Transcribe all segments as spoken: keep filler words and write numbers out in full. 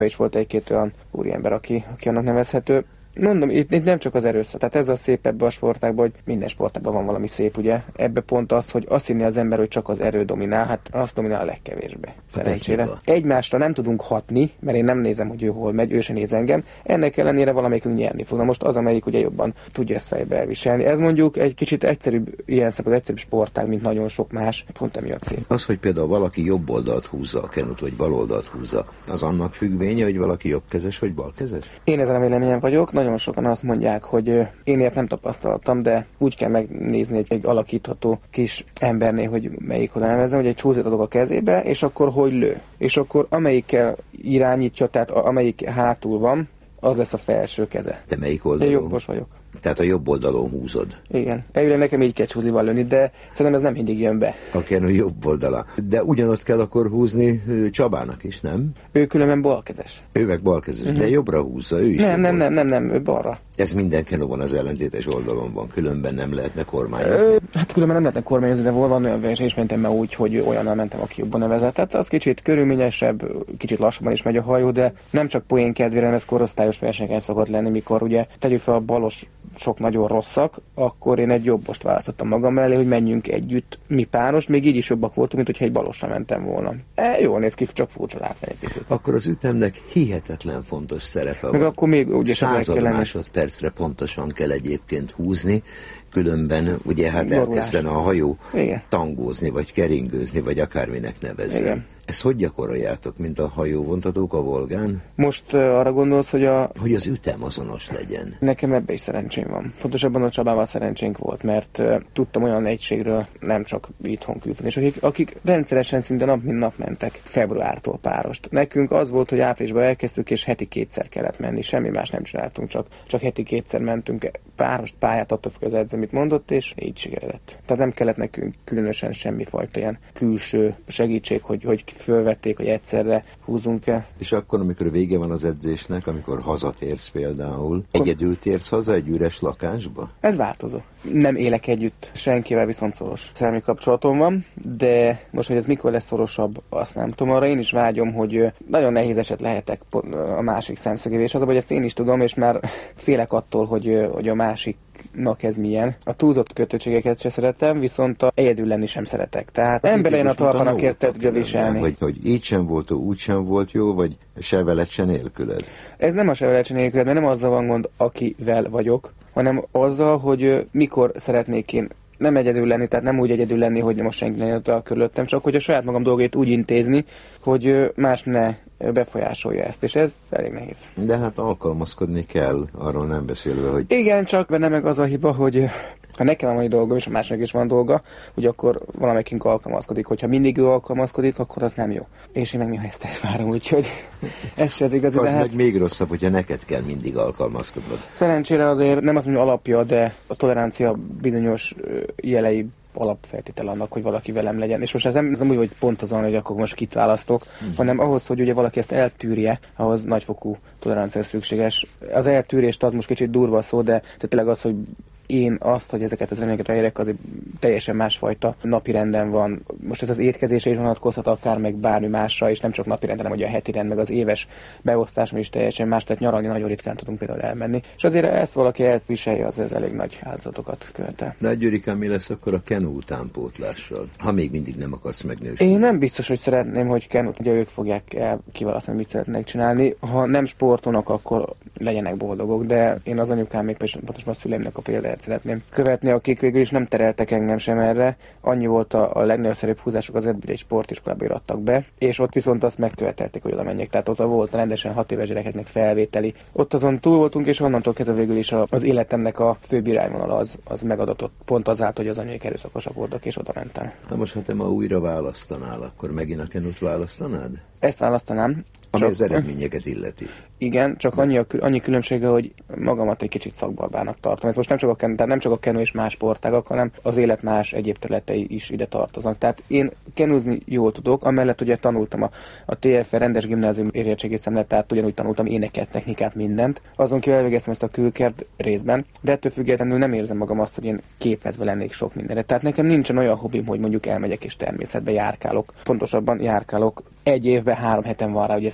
És volt egy-két olyan úriember, aki, aki annak nevezhető. Mondom, itt, itt nem csak az erőszak, tehát ez a szép ebbe a sportágban, hogy minden sportágban van valami szép, ugye? Ebbe pont az, hogy azt hinni az ember, hogy csak az erő dominál, hát azt dominál a legkevésbé. Szerencsére. Egymásra nem tudunk hatni, mert én nem nézem, hogy ő hol megy, ő se néz engem. Ennek ellenére valamelyikünk nyerni fog. Na most az, amelyik ugye jobban tudja ezt fejbe elviselni. Ez mondjuk egy kicsit egyszerűbb, ilyen szempontból egyszerűbb sportág, mint nagyon sok más, pont emiatt szép. Az, hogy például valaki jobb oldalt húzza a kenut, vagy bal oldalt húzza, az annak függvénye, hogy valaki jobbkezes vagy balkezes? Én ezen a véleményen vagyok. Nagyon sokan azt mondják, hogy én ilyet nem tapasztaltam, de úgy kell megnézni egy, egy alakítható kis embernél, hogy melyik oda nevezem, hogy egy csúzit adok a kezébe, és akkor hogy lő. És akkor amelyikkel irányítja, tehát amelyik hátul van, az lesz a felső keze. Te melyik oldalon? Én jobbos vagyok. Tehát a jobb oldalon húzod. Igen. Elvileg nekem így kell csúzival lőni, de szerintem ez nem mindig jön be. A kenő jobb oldala. De ugyanott kell akkor húzni Csabának is, nem? Ő különben balkezes. Ő meg balkezes, uh-huh. De jobbra húzza, ő is. Nem, nem, nem, nem, nem, ő balra. Ez minden kenóban az ellentétes oldalon van, különben nem lehetne kormányozni. Ö, hát különben nem lehetne kormányozni, de van olyan verseny is mentem már úgy, hogy olyannal mentem, aki jobban nevezett. Tehát az kicsit körülményesebb, kicsit lassabban is megy a hajó, de nem csak poén kedvére, ez korosztályos versenyeken szokott lenni, mikor ugye tegyük fel a balos sok nagyon rosszak, akkor én egy jobbost választottam magam mellé, hogy menjünk együtt, mi páros, még így is jobbak voltunk, mint hogyha egy balosra mentem volna. E, jól néz ki, csak furcsa látni egy picit. Akkor az ütemnek hihetetlen fontos szerepe meg van. Akkor még ugye század másodpercre pontosan kell egyébként húzni, különben ugye hát Gyorulás. elkezdene a hajó Igen. tangózni, vagy keringőzni, vagy akárminek nevezzen. Igen. Ezt hogy gyakoroljátok, mint a hajóvontatók a Volgán? Most uh, arra gondolsz, hogy a... Hogy az ütem azonos legyen. Nekem ebbe is szerencsém van. Pontosabban a Csabával szerencsénk volt, mert uh, tudtam olyan egységről, nem csak itthon külföldön, és akik, akik rendszeresen szinte nap mint nap mentek februártól párost. Nekünk az volt, hogy áprilisban elkezdtük, és heti kétszer kellett menni, semmi más nem csináltunk, csak, csak heti kétszer mentünk párost, pályát, attól függ az edző, mit mondott, és így sikeredett. Tehát nem kellett nekünk különösen semmifajta ilyen külső segítség, hogy, hogy fölvették, hogy egyszerre húzunk el. És akkor, amikor vége van az edzésnek, amikor hazatérsz például, egyedül térsz haza egy üres lakásba? Ez változó. Nem élek együtt senkivel, viszont szoros szerelmi kapcsolatom van, de most, hogy ez mikor lesz szorosabb, azt nem tudom. Arra én is vágyom, hogy nagyon nehéz eset lehetek a másik szemszögével, és az, hogy ezt én is tudom, és már félek attól, hogy, hogy a másiknak ez milyen. A túlzott kötöttségeket se szeretem, viszont a egyedül lenni sem szeretek. Tehát emberen a talpanak kezdett tudja viselni. Hogy, hogy így sem volt, úgy sem volt jó, vagy se veled, se nélküled. Ez nem a se veled, se nélküled, mert nem azzal van gond, akivel vagyok, hanem azzal, hogy mikor szeretnék én nem egyedül lenni, tehát nem úgy egyedül lenni, hogy most senki ne jött körülöttem, csak hogy a saját magam dolgait úgy intézni, hogy más ne befolyásolja ezt, és ez elég nehéz. De hát alkalmazkodni kell, arról nem beszélve, hogy... Igen, csak benne meg az a hiba, hogy ha nekem van egy dolgom, és a másnak is van dolga, hogy akkor valamelyikünk alkalmazkodik. Hogyha mindig ő alkalmazkodik, akkor az nem jó. És én meg néha ezt elvárom, úgyhogy ez se az igazi. Az lehet... meg még rosszabb, hogyha neked kell mindig alkalmazkodnod. Szerencsére azért nem az mondja alapja, de a tolerancia bizonyos jelei alapfeltétel annak, hogy valaki velem legyen. És most ez nem, ez nem úgy, hogy pont azon, hogy akkor most kit választok, uh-huh. hanem ahhoz, hogy ugye valaki ezt eltűrje, ahhoz nagyfokú tolerancia szükséges. Az eltűrést az most kicsit durva szó, de tényleg az, hogy én azt, hogy ezeket az reményeket elérek, azért teljesen másfajta napirenden van. Most ez az étkezésre is vonatkozhat, akár meg bármi másra, és nem csak napirenden, hanem ugye a heti rend, meg az éves beosztáson is teljesen más, tehát nyaralni nagyon ritkán tudunk például elmenni. És azért ezt valaki elviselje, az ez elég nagy áldozatokat követel. De Gyurikám, mi lesz akkor a kenú utánpótlással, ha még mindig nem akarsz megnősülni? Én nem biztos, hogy szeretném, hogy kenút, ugye ők fogják el kiválasztani, mit szeretnék csinálni. Ha nem sportolnak, akkor legyenek boldogok, de én az anyukám még pontosan a szüleimnek a példáját szeretném követni, akik végül is nem tereltek engem sem erre. Annyi volt a, a legnagyobb sportolások, az egy sportiskolába irattak be, és ott viszont azt megkövetelték, hogy oda menjek. Tehát ott volt rendesen hat éves gyerekeknek felvételi. Ott azon túl voltunk, és onnantól kezdve végül is az életemnek a főbb irányvonala az, az megadatott. Pont azáltal, hogy az anyuik erőszakosak voltak, és oda mentem. Na most, ha te ma újra választanál, akkor megint a kenút választanád? Ezt választanám. Ami az eredményeket illeti. Igen, csak annyi, a, annyi különbsége, hogy magamat egy kicsit szakbarbának tartom. Ez most nem csak a kenú, tehát nem csak a kenú és más sportágak, hanem az élet más egyéb területei is ide tartoznak. Tehát én kenúzni jól tudok, amellett ugye tanultam a, a té ef rendes gimnázium érettségi szemlet, tehát ugyanúgy tanultam éneket, technikát, mindent. Azon kívül elvégeztem ezt a külkert részben, de ettől függetlenül nem érzem magam azt, hogy én képezve lennék sok mindenre. Tehát nekem nincsen olyan hobbim, hogy mondjuk elmegyek és természetbe járkálok. Pontosabban járkálok. Egy évben három heten van rá, hogy ezt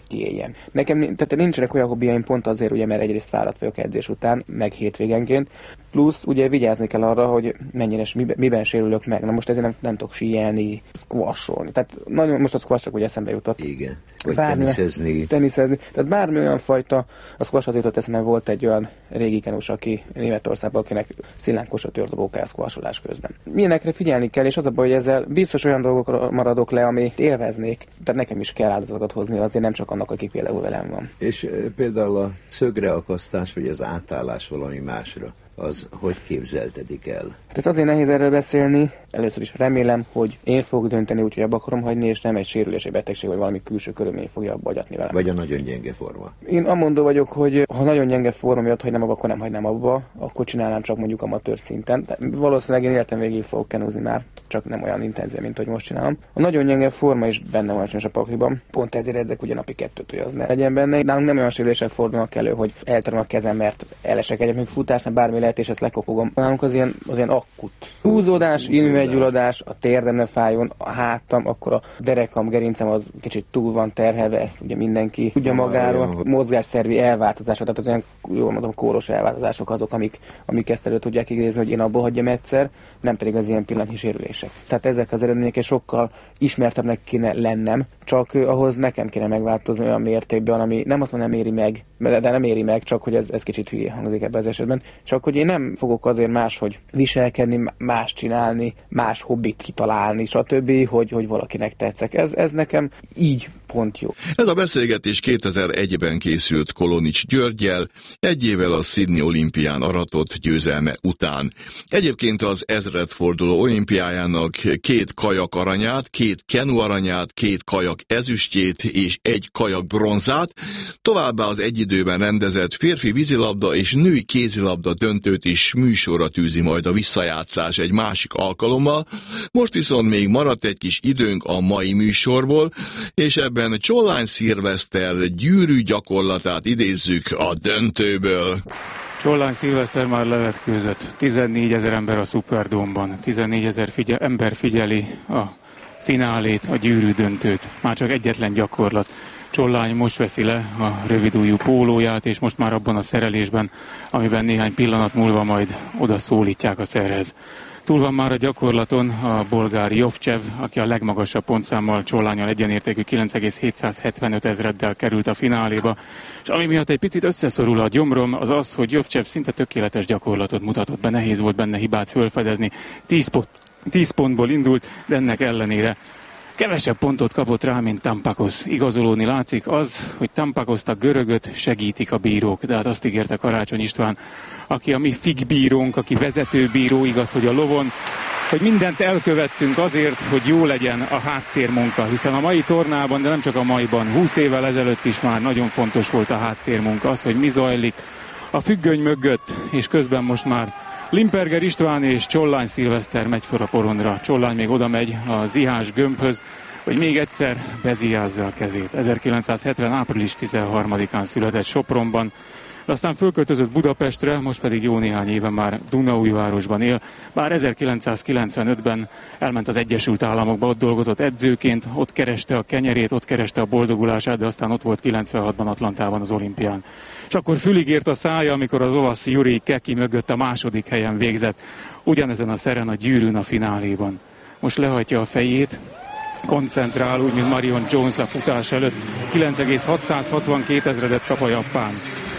kiéljen. Nekem tehát nincsenek olyan hobbiaim pont azért, ugye, mert egyrészt fáradt vagyok edzés után, meg hétvégenként, plusz ugye vigyázni kell arra, hogy mennyire, miben, miben sérülök meg. Na most ezért nem, nem tudok síelni, squasholni. Tehát nagyon, most a squash csak ugye eszembe jutott. Igen. Vagy Bármi, teniszezni. teniszezni. Tehát bármi olyan fajta, a squash azért jutott eszembe, volt egy olyan régi kenus, aki Németországban, akinek szilánkos a tördobókája a squasholás közben. Milyenekre figyelni kell, és az a baj, hogy ezzel biztos olyan dolgokra maradok le, amit élveznék. Tehát nekem is kell áldozatokat hozni, azért nem csak annak, aki például velem van. És e, például a szögreakasztás, vagy az átállás valami másra, az hogy képzeltedik el? Tehát azért nehéz erről beszélni. Először is remélem, hogy én fogok dönteni úgy, hogy abba akarom hagyni, és nem egy sérülés, egy betegség, vagy valami külső körülmény fogja abba agyatni velem. Vagy a nagyon gyenge forma. Én amondó vagyok, hogy ha nagyon gyenge forma miatt hagynám abba, akkor nem hagynám abba, akkor csinálnám csak mondjuk amatőr szinten. Tehát valószínűleg én életem végig fogok kenúzni már, csak nem olyan intenzív, mint hogy most csinálom. A nagyon gyenge forma is benne van a pakliban. Pont ezért edzek ugye napi kettőt, hogy az ne legyen benne. Nálunk nem olyan sérülések fordulnak elő, hogy eltöröm a kezem, mert elesek egyet, még futásnál bármi lehet, és ezt lekopogom. Nálunk az ilyen, az ilyen akut. Húzódás, ilmegyulladás, a térdem ne fájjon, a hátam, akkor a derekam, gerincem az kicsit túl van terhelve, ezt ugye mindenki tudja magáról. Mozgásszervi elváltozások, tehát az olyan, jól mondom, kóros elváltozások azok, amik, amik ezt elő tudják idézni, hogy én abból hagyjam egyszer, nem pedig az ilyen pillanatnyi sérülések. Tehát ezek az eredmények sokkal ismertebbnek kéne lennem, csak ahhoz nekem kéne megváltozni olyan mértékben, ami nem azt mondom, nem éri meg, de nem éri meg, csak hogy ez, ez kicsit hülye hangzik ebben az esetben, csak hogy én nem fogok azért máshogy viselkedni, más csinálni, más hobbit kitalálni, stb., hogy, hogy valakinek tetszek. Ez, ez nekem így pont jó. Ez a beszélgetés kétezer-egyben készült Kolonics Györggyel, egy évvel a Sydney olimpián aratott győzelme után. Egyébként az ezredforduló olimpiájának két kajak aranyát, két kenu aranyát, két kajak ezüstjét és egy kajak bronzát, továbbá az egyidőben rendezett férfi vízilabda és női kézilabda döntőt is műsorra tűzi majd a visszajátszás egy másik alkalommal. Most viszont még maradt egy kis időnk a mai műsorból, és ebben Csollány Szilveszter gyűrű gyakorlatát idézzük a döntőből. Csollány Szilveszter már levetkőzött. tizennégyezer ember a Superdome-ban. tizennégyezer figye- ember figyeli a finálét, a gyűrű döntőt. Már csak egyetlen gyakorlat. Csollány most veszi le a rövidujjú pólóját, és most már abban a szerelésben, amiben néhány pillanat múlva majd oda szólítják a szerhez. Túl van már a gyakorlaton a bolgár Jovcsev, aki a legmagasabb pontszámmal Csollánnyal egyenértékű kilenc egész hétszázhetvenöt ezreddel került a fináléba. És ami miatt egy picit összeszorul a gyomrom, az az, hogy Jovcsev szinte tökéletes gyakorlatot mutatott be, nehéz volt benne hibát fölfedezni. tíz pont, tíz pontból indult, de ennek ellenére kevesebb pontot kapott rá, mint Tampakos. Igazolódni látszik az, hogy Tampakoszt, a görögöt segítik a bírók, de hát azt ígérte Karácsony István, aki a mi figbírónk, aki vezetőbíró, igaz, hogy a lovon, hogy mindent elkövettünk azért, hogy jó legyen a háttérmunka, hiszen a mai tornában, de nem csak a maiban, húsz évvel ezelőtt is már nagyon fontos volt a háttérmunka, az, hogy mi zajlik a függöny mögött, és közben most már Limperger István és Csollány Szilveszter megy fel a porondra. Csollány még oda megy a zihás gömbhöz, hogy még egyszer beziházza a kezét. ezerkilencszázhetven. április tizenharmadikán született Sopronban, de aztán fölköltözött Budapestre, most pedig jó néhány éve már Dunaújvárosban él, bár ezerkilencszázkilencvenötben elment az Egyesült Államokba, ott dolgozott edzőként, ott kereste a kenyerét, ott kereste a boldogulását, de aztán ott volt kilencvenhatban Atlantában az olimpián. És akkor fülig ért a szája, amikor az olasz Juri Keki mögött a második helyen végzett, ugyanezen a szeren a gyűrűn a fináléban. Most lehajtja a fejét, koncentrál, úgy, mint Marion Jones a futás előtt, kilenc egész hatszázhatvankét ezredet kap a japán.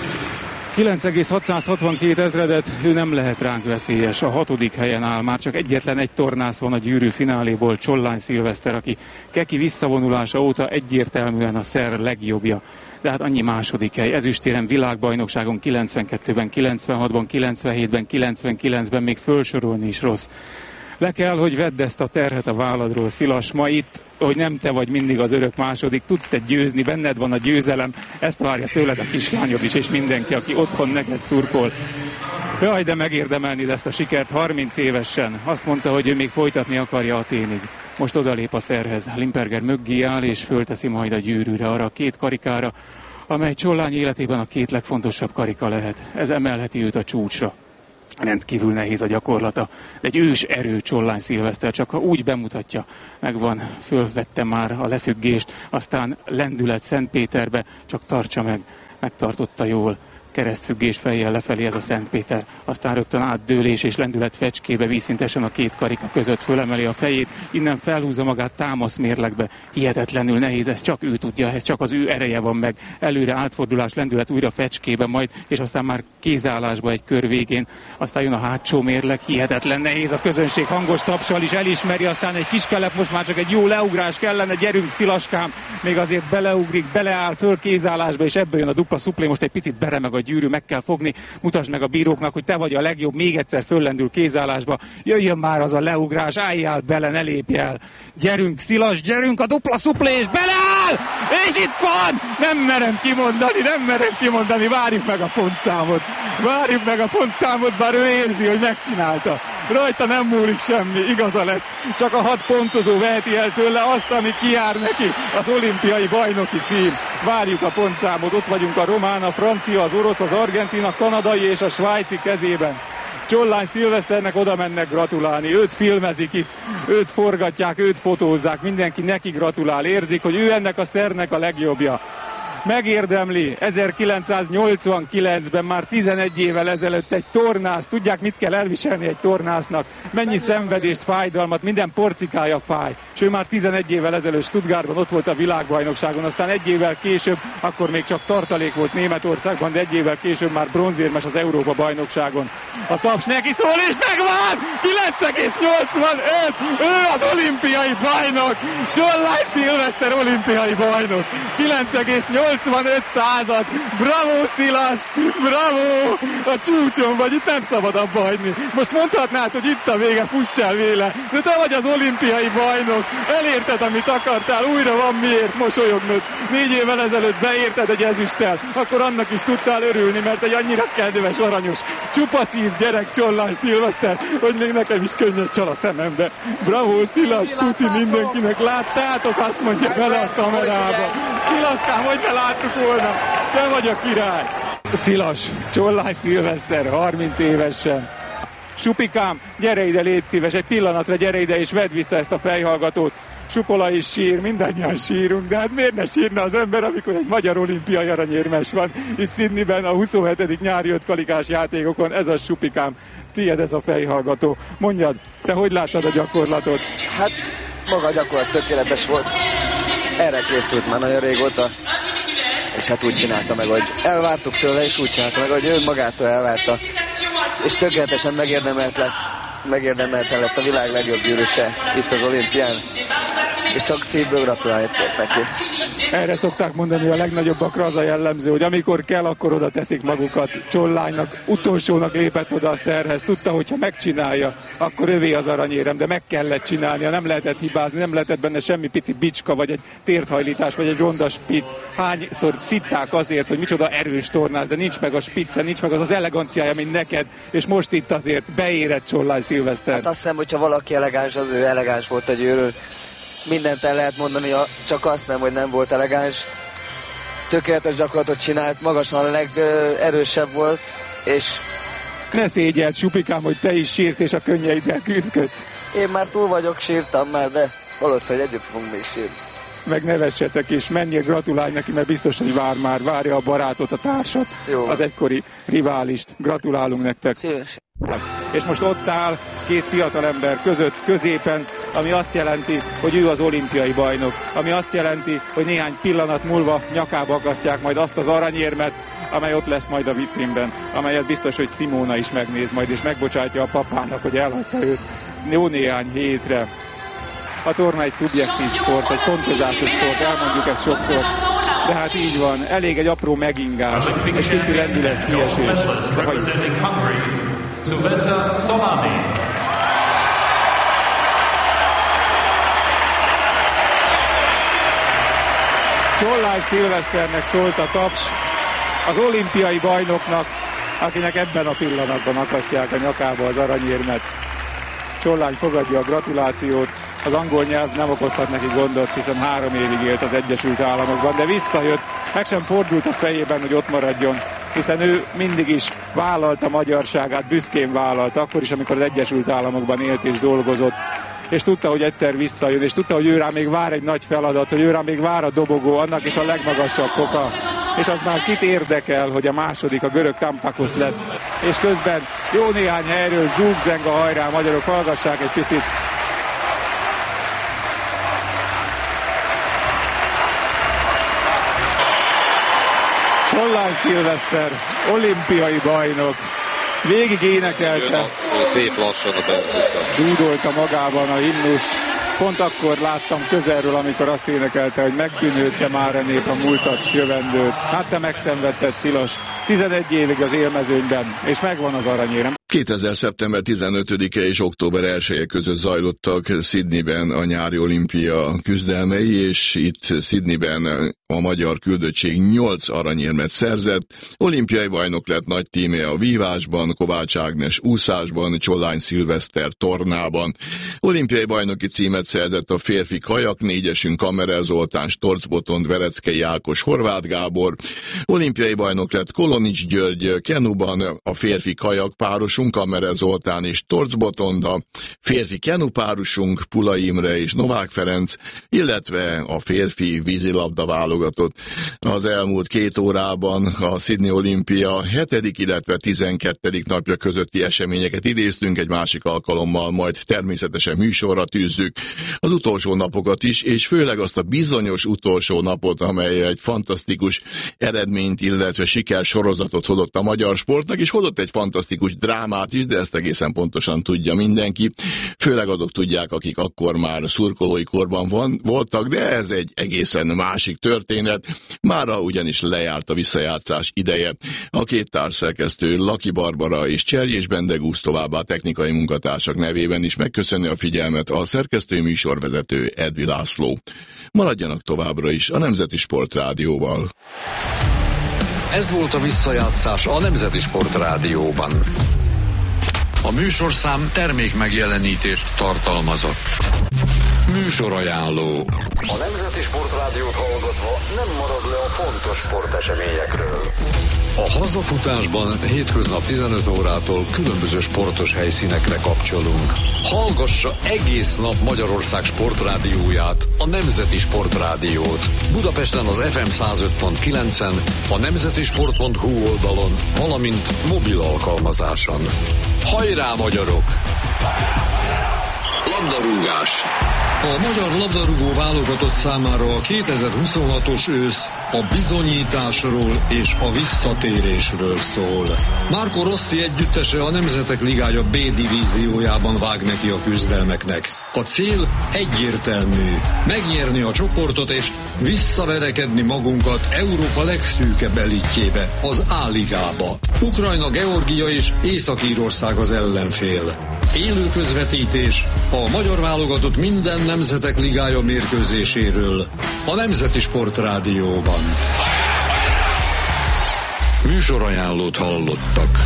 kilenc egész hatszázhatvankét ezredet, ő nem lehet ránk veszélyes, a hatodik helyen áll, már csak egyetlen egy tornász van a gyűrű fináléból, Csollány Szilveszter, aki Keki visszavonulása óta egyértelműen a szer legjobbja. De hát annyi második hely, ezüstéren világbajnokságon kilencvenkettőben, kilencvenhatban, kilencvenhétben, kilencvenkilencben még fölsorolni is rossz. Le kell, hogy vedd ezt a terhet a válladról, Szilas, ma itt, hogy nem te vagy mindig az örök második, tudsz te győzni, benned van a győzelem, ezt várja tőled a kislányod is, és mindenki, aki otthon neked szurkol. Jaj, de megérdemelni ezt a sikert harminc évesen. Azt mondta, hogy ő még folytatni akarja Athénig. Most odalép a szerhez, Limperger mögé áll, és fölteszi majd a gyűrűre, arra a két karikára, amely Csollány életében a két legfontosabb karika lehet. Ez emelheti őt a csúcsra. rendkívül nehéz a gyakorlata. Egy ős erő Csollány Szilveszter, csak ha úgy bemutatja, megvan, fölvette már a lefüggést, aztán lendület Szentpéterbe, csak tartsa meg, megtartotta jól. Keresztfüggés fejjel lefelé ez a Szentpéter, aztán rögtön átdőlés és lendület fecskébe, vízszintesen a két karika között fölemeli a fejét, innen felhúzza magát támaszmérlegbe. Hihetetlenül nehéz, ez csak ő tudja, ez csak az ő ereje van meg. Előre átfordulás, lendület újra fecskébe majd, és aztán már kézállásba egy kör végén, aztán jön a hátsó mérleg, hihetetlen nehéz, a közönség hangos tapsal is elismeri, aztán egy kis kelep, most már csak egy jó leugrás kellene, gyerünk Szilaskám, még azért beleugrik, beleáll föl kézállásba, és ebből jön a dupla szuplé, most egy picit beremeg a gyűrű, meg kell fogni, mutasd meg a bíróknak, hogy te vagy a legjobb, még egyszer föllendül kézállásba, jöjjön már az a leugrás, álljál bele, ne lépj el. Gyerünk, Szilas, gyerünk, a dupla szuplés, beleáll! És itt van! Nem merem kimondani, nem merem kimondani, várjuk meg a pontszámot. Várjuk meg a pontszámot, bár ő érzi, hogy megcsinálta. Rajta nem múlik semmi, igaza lesz. Csak a hat pontozó veheti el tőle azt, ami kijár neki, az olimpiai bajnoki cím. Várjuk a pontszámot, ott vagyunk a román, a francia, az orosz, az argentin, a kanadai és a svájci kezében. Csollány Szilveszternek oda mennek gratulálni, őt filmezik itt, őt forgatják, őt fotózzák, mindenki neki gratulál, érzik, hogy ő ennek a szernek a legjobbja. Megérdemli, ezerkilencszáznyolcvankilencben már tizenegy évvel ezelőtt egy tornász, tudják mit kell elviselni egy tornásznak, mennyi szenvedést, fájdalmat, minden porcikája fáj, és ő már tizenegy évvel ezelőtt Stuttgartban ott volt a világbajnokságon, aztán egy évvel később, akkor még csak tartalék volt Németországban, de egy évvel később már bronzérmes az Európa bajnokságon. A taps neki szól, és megvan! kilenc egész nyolcvanöt! Ő az olimpiai bajnok! Csollány Szilveszter olimpiai bajnok! kilenc egész nyolcvanöt század! Bravo, Szilas! Bravo! A csúcson vagy, itt nem szabad abba hagyni. Most mondhatnád, hogy itt a vége, fuss el véle, de te vagy az olimpiai bajnok. Elérted, amit akartál, újra van miért mosolyognod. Négy évvel ezelőtt beérted egy ezüsttel, akkor annak is tudtál örülni, mert egy annyira kedves, aranyos, csupa szív gyerek Csollány Szilveszter, hogy még nekem is könnyed csal a szemembe. Bravo, Szilas, puszi mindenkinek, láttátok, azt mondja bele a kamerába. Szilaskám, hogy ne láttuk volna, te vagy a király. Szilas, Csollány Szilveszter, harminc évesen. Supikám, gyere ide, légy szíves, egy pillanatra gyere ide és vedd vissza ezt a fejhallgatót. Supola is sír, mindannyian sírunk, de hát miért ne sírna az ember, amikor egy magyar olimpiai aranyérmes van itt Sydneyben a huszonhetedik nyári ötkarikás játékokon, ez a Supikám, tiéd ez a fejhallgató. Mondjad, te hogy láttad a gyakorlatot? Hát maga a gyakorlat tökéletes volt, erre készült már nagyon régóta, és hát úgy csinálta meg, hogy elvártuk tőle, és úgy csinálta meg, hogy ő magától elvárta, és tökéletesen megérdemelt lett, megérdemelten lett a világ legjobb gyűrűse itt az olimpián, és csak szívből gratulálni neki. Erre szokták mondani, hogy a legnagyobbakra az a jellemző, hogy amikor kell, akkor oda teszik magukat. Csollánynak utolsónak lépett oda a szerhez, tudta, hogyha megcsinálja, akkor övé az aranyérem, de meg kellett csinálnia, nem lehetett hibázni, nem lehetett benne semmi pici bicska, vagy egy térthajlítás, vagy egy ronda spic. Hányszor szitták azért, hogy micsoda erős tornász, de nincs meg a spicce, nincs meg az az eleganciája, mint neked, és most itt azért beérett Csollány Szilveszter. Hát azt hiszem, hogyha valaki elegáns, az ő elegáns volt a győrő. Mindent el lehet mondani, csak azt nem, hogy nem volt elegáns. Tökéletes gyakorlatot csinált, magasan a legerősebb volt, és... Ne szégyeld, Supikám, hogy te is sírsz és a könnyeiddel küzdködsz. Én már túl vagyok, sírtam már, de valószínűleg együtt fogunk még sírni. Meg nevessetek is, menjél, gratulálj neki, mert biztos, hogy vár már, várja a barátot, a társat, jó, az egykori riválist. Gratulálunk nektek. Szíves. És most ott áll két fiatalember között, középen, ami azt jelenti, hogy ő az olimpiai bajnok, ami azt jelenti, hogy néhány pillanat múlva nyakába akasztják majd azt az aranyérmet, amely ott lesz majd a vitrínben, amelyet biztos, hogy Simona is megnéz majd, és megbocsátja a papának, hogy elhagyta őt jó néhány hétre. A torna egy szubjektív sport, egy pontozásos sport, elmondjuk ezt sokszor, de hát így van, elég egy apró megingás, egy pici lendület kiesés. Csollány Szilveszternek szólt a taps, az olimpiai bajnoknak, akinek ebben a pillanatban akasztják a nyakába az aranyérmet. Csollány fogadja a gratulációt, az angol nyelv nem okozhat neki gondot, hiszen három évig élt az Egyesült Államokban, de visszajött, meg sem fordult a fejében, hogy ott maradjon, hiszen ő mindig is vállalta magyarságát, büszkén vállalta, akkor is, amikor az Egyesült Államokban élt és dolgozott, és tudta, hogy egyszer visszajön, és tudta, hogy ő rá még vár egy nagy feladat, hogy ő rá még vár a dobogó, annak is a legmagasabb foka, és az már kit érdekel, hogy a második a görög Tampakos lett, és közben jó néhány helyről zúg-zeng a hajrá, magyarok, hallgassák egy picit. Csollány Szilveszter, olimpiai bajnok, végig énekelte, szép lassan a berzica. Dúdolta magában a himnuszt. Pont akkor láttam közelről, amikor azt énekelte, hogy megbűnődte már a nép a múltat s jövendőt. Hát te megszenvedted, Szilas, tizenegy évig az élmezőnyben, és megvan az aranyérem. kétezer. szeptember tizenötödike és október elseje között zajlottak Sydneyben a nyári olimpia küzdelmei, és itt Sydneyben a magyar küldöttség nyolc aranyérmet szerzett. Olimpiai bajnok lett nagy tíme a vívásban, Kovács Ágnes úszásban, Csollány Szilveszter tornában. Olimpiai bajnoki címet szerzett a férfi kajak négyesünk Kammerer Zoltán, Storc Botond, Vereckei Ákos, Horváth Gábor. Olimpiai bajnok lett Kolonics György kenuban, a férfi kajak párosunk Kammerer Zoltán és Storc Botond, a férfi kenupárosunk Pula Imre és Novák Ferenc, illetve a férfi vízilabda válogatott. Az elmúlt két órában a Sydney Olimpia hetedik illetve tizenkettedik napja közötti eseményeket idéztünk, egy másik alkalommal majd természetesen műsorra tűzzük az utolsó napokat is, és főleg azt a bizonyos utolsó napot, amely egy fantasztikus eredményt, illetve sikersorozatot hozott a magyar sportnak, és hozott egy fantasztikus drámát is, de ezt egészen pontosan tudja mindenki. Főleg azok tudják, akik akkor már szurkolói korban van, voltak, de ez egy egészen másik történet. Mára ugyanis lejárt a visszajátszás ideje. A két társszerkesztő, Laki Barbara és Cserjés Bendegúz, továbbá technikai munkatársak nevében is megköszönni a figyelmet a szerkesztő műsorvezető Edvi László. Maradjanak továbbra is a Nemzeti Sport Rádióval. Ez volt a visszajátszás a Nemzeti Sport Rádióban. A műsorszám termék megjelenítést tartalmazott. Műsorajánló. A Nemzeti Sport Rádiót hallgatva nem marad le a fontos sporteseményekről. A hazafutásban hétköznap tizenöt órától különböző sportos helyszínekre kapcsolunk. Hallgassa egész nap Magyarország sportrádióját, a Nemzeti Sport Rádiót. Budapesten az ef em száz öt pont kilencen, a nemzetisport pont hu oldalon, valamint mobil alkalmazáson. Hajrá, magyarok! Labdarúgás. A magyar labdarúgó válogatott számára a kétezer-huszonhatos ősz a bizonyításról és a visszatérésről szól. Marco Rossi együttese a Nemzetek Ligája B divíziójában vág neki a küzdelmeknek. A cél egyértelmű, megnyerni a csoportot és visszaverekedni magunkat Európa legszűkebb elitjébe, az A-ligába. Ukrajna, Georgia és Észak-Írország az ellenfél. Élő közvetítés a magyar válogatott minden Nemzetek Ligája mérkőzéséről a Nemzeti Sport Rádióban. Műsorajánlót hallottak.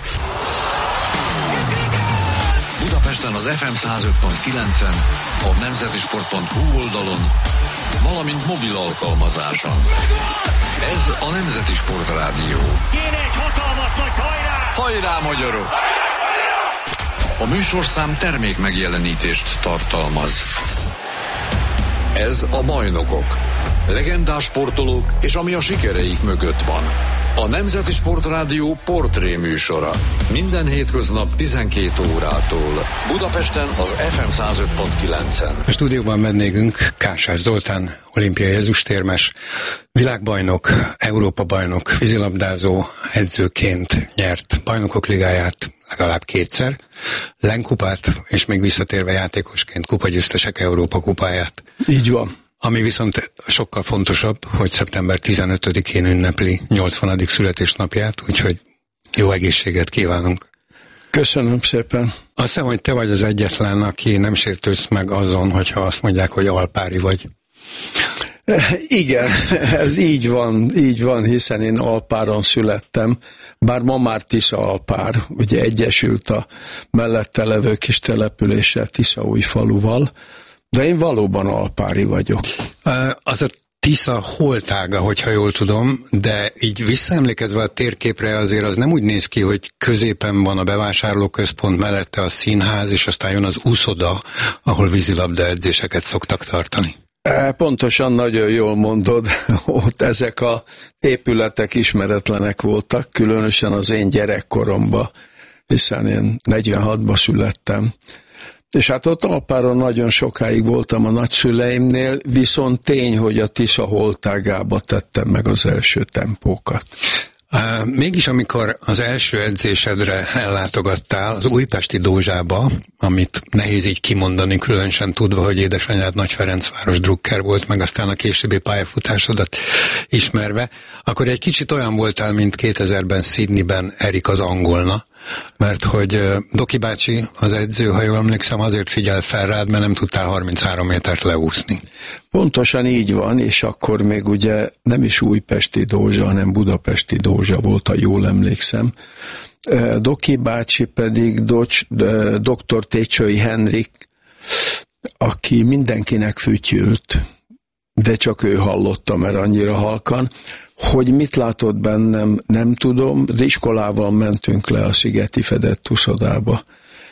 Budapesten az ef em száz öt pont kilencen, a nemzetisport pont hu oldalon, valamint mobil alkalmazáson. Ez a Nemzeti Sport Rádió. Kéne egy hatalmas nagy hajrá! Hajrá, magyarok! A műsorszám termék megjelenítést tartalmaz. Ez a Bajnokok. Legendás sportolók és ami a sikereik mögött van. A Nemzeti Sport Rádió portré műsora. Minden hétköznap tizenkét órától. Budapesten az ef em száz öt pont kilencen. A stúdióban vendégünk Kásás Zoltán, olimpiai ezüstérmes, világbajnok, Európa-bajnok, vízilabdázó, edzőként nyert Bajnokok Ligáját legalább kétszer, Lenkupát, és még visszatérve játékosként kupagyőztesek Európa kupáját. Így van. Ami viszont sokkal fontosabb, hogy szeptember tizenötödikén ünnepli nyolcvanadik születésnapját, úgyhogy jó egészséget kívánunk. Köszönöm szépen. Azt hiszem, hogy te vagy az egyetlen, aki nem sértődsz meg azon, hogyha azt mondják, hogy alpári vagy. Igen, ez így van, így van, hiszen én Alpáron születtem, bár ma már Tisza-Alpár, ugye egyesült a mellette levő kis településsel, Tiszaújfaluval, de én valóban alpári vagyok. Az a Tisza holtága, hogyha jól tudom, de így visszaemlékezve a térképre azért az nem úgy néz ki, hogy középen van a bevásárlóközpont, mellette a színház, és aztán jön az úszoda, ahol vízilabda edzéseket szoktak tartani. Pontosan, nagyon jól mondod, ott ezek a épületek ismeretlenek voltak, különösen az én gyerekkoromban, hiszen én negyvenhatban születtem. És hát ott Alpáron nagyon sokáig voltam a nagyszüleimnél, viszont tény, hogy a Tisza holtágába tettem meg az első tempókat. Uh, mégis amikor az első edzésedre ellátogattál az újpesti Dózsába, amit nehéz így kimondani, különösen tudva, hogy édesanyád Nagy Ferencváros drukker volt, meg aztán a későbbi pályafutásodat ismerve, akkor egy kicsit olyan voltál, mint kétezerben Sydneyben Erik az angolna, mert hogy Doki bácsi, az edző, ha jól emlékszem, azért figyel fel rád, mert nem tudtál harminchárom métert leúszni. Pontosan így van, és akkor még ugye nem is újpesti Dózsa, hanem budapesti Dózsa volt, ha jól emlékszem. Doki bácsi pedig Docs, doktor Técsői Henrik, aki mindenkinek fütyült, de csak ő hallotta, mert annyira halkan. Hogy mit látott bennem, nem tudom, de iskolával mentünk le a Szigeti Fedett uszodába,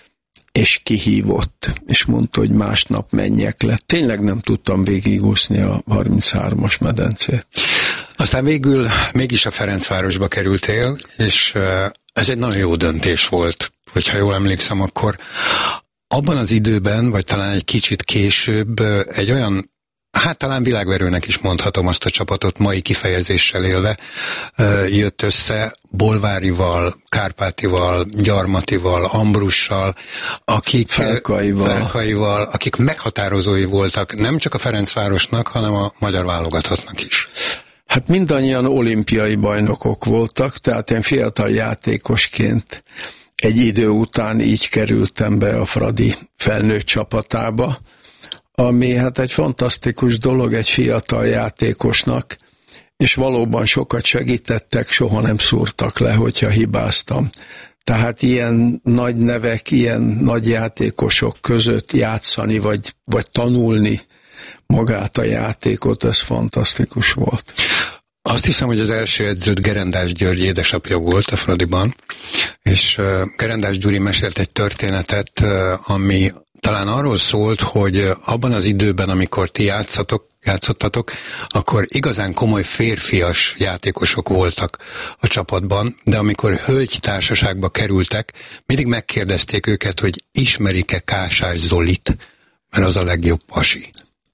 és kihívott, és mondta, hogy másnap menjek le. Tényleg nem tudtam végigúszni a harminchármas medencét. Aztán végül mégis a Ferencvárosba kerültél, és ez egy nagyon jó döntés volt, hogyha jól emlékszem, akkor abban az időben, vagy talán egy kicsit később egy olyan, hát talán világverőnek is mondhatom azt a csapatot, mai kifejezéssel élve, jött össze Bolvárival, Kárpátival, Gyarmatival, Ambrussal, akik Felkaival. Felkaival, akik meghatározói voltak nem csak a Ferencvárosnak, hanem a magyar válogatottnak is. Hát mindannyian olimpiai bajnokok voltak, tehát én fiatal játékosként egy idő után így kerültem be a Fradi felnőtt csapatába, ami hát egy fantasztikus dolog egy fiatal játékosnak, és valóban sokat segítettek, soha nem szúrtak le, hogyha hibáztam. Tehát ilyen nagy nevek, ilyen nagy játékosok között játszani, vagy, vagy tanulni magát a játékot, ez fantasztikus volt. Azt hiszem, hogy az első edződ Gerendás György édesapja volt a Fradiban, és uh, Gerendás Gyuri mesélt egy történetet, uh, ami talán arról szólt, hogy abban az időben, amikor ti játszatok, játszottatok, akkor igazán komoly férfias játékosok voltak a csapatban, de amikor hölgytársaságba kerültek, mindig megkérdezték őket, hogy ismerik-e Kásás Zolit, mert az a legjobb pasi.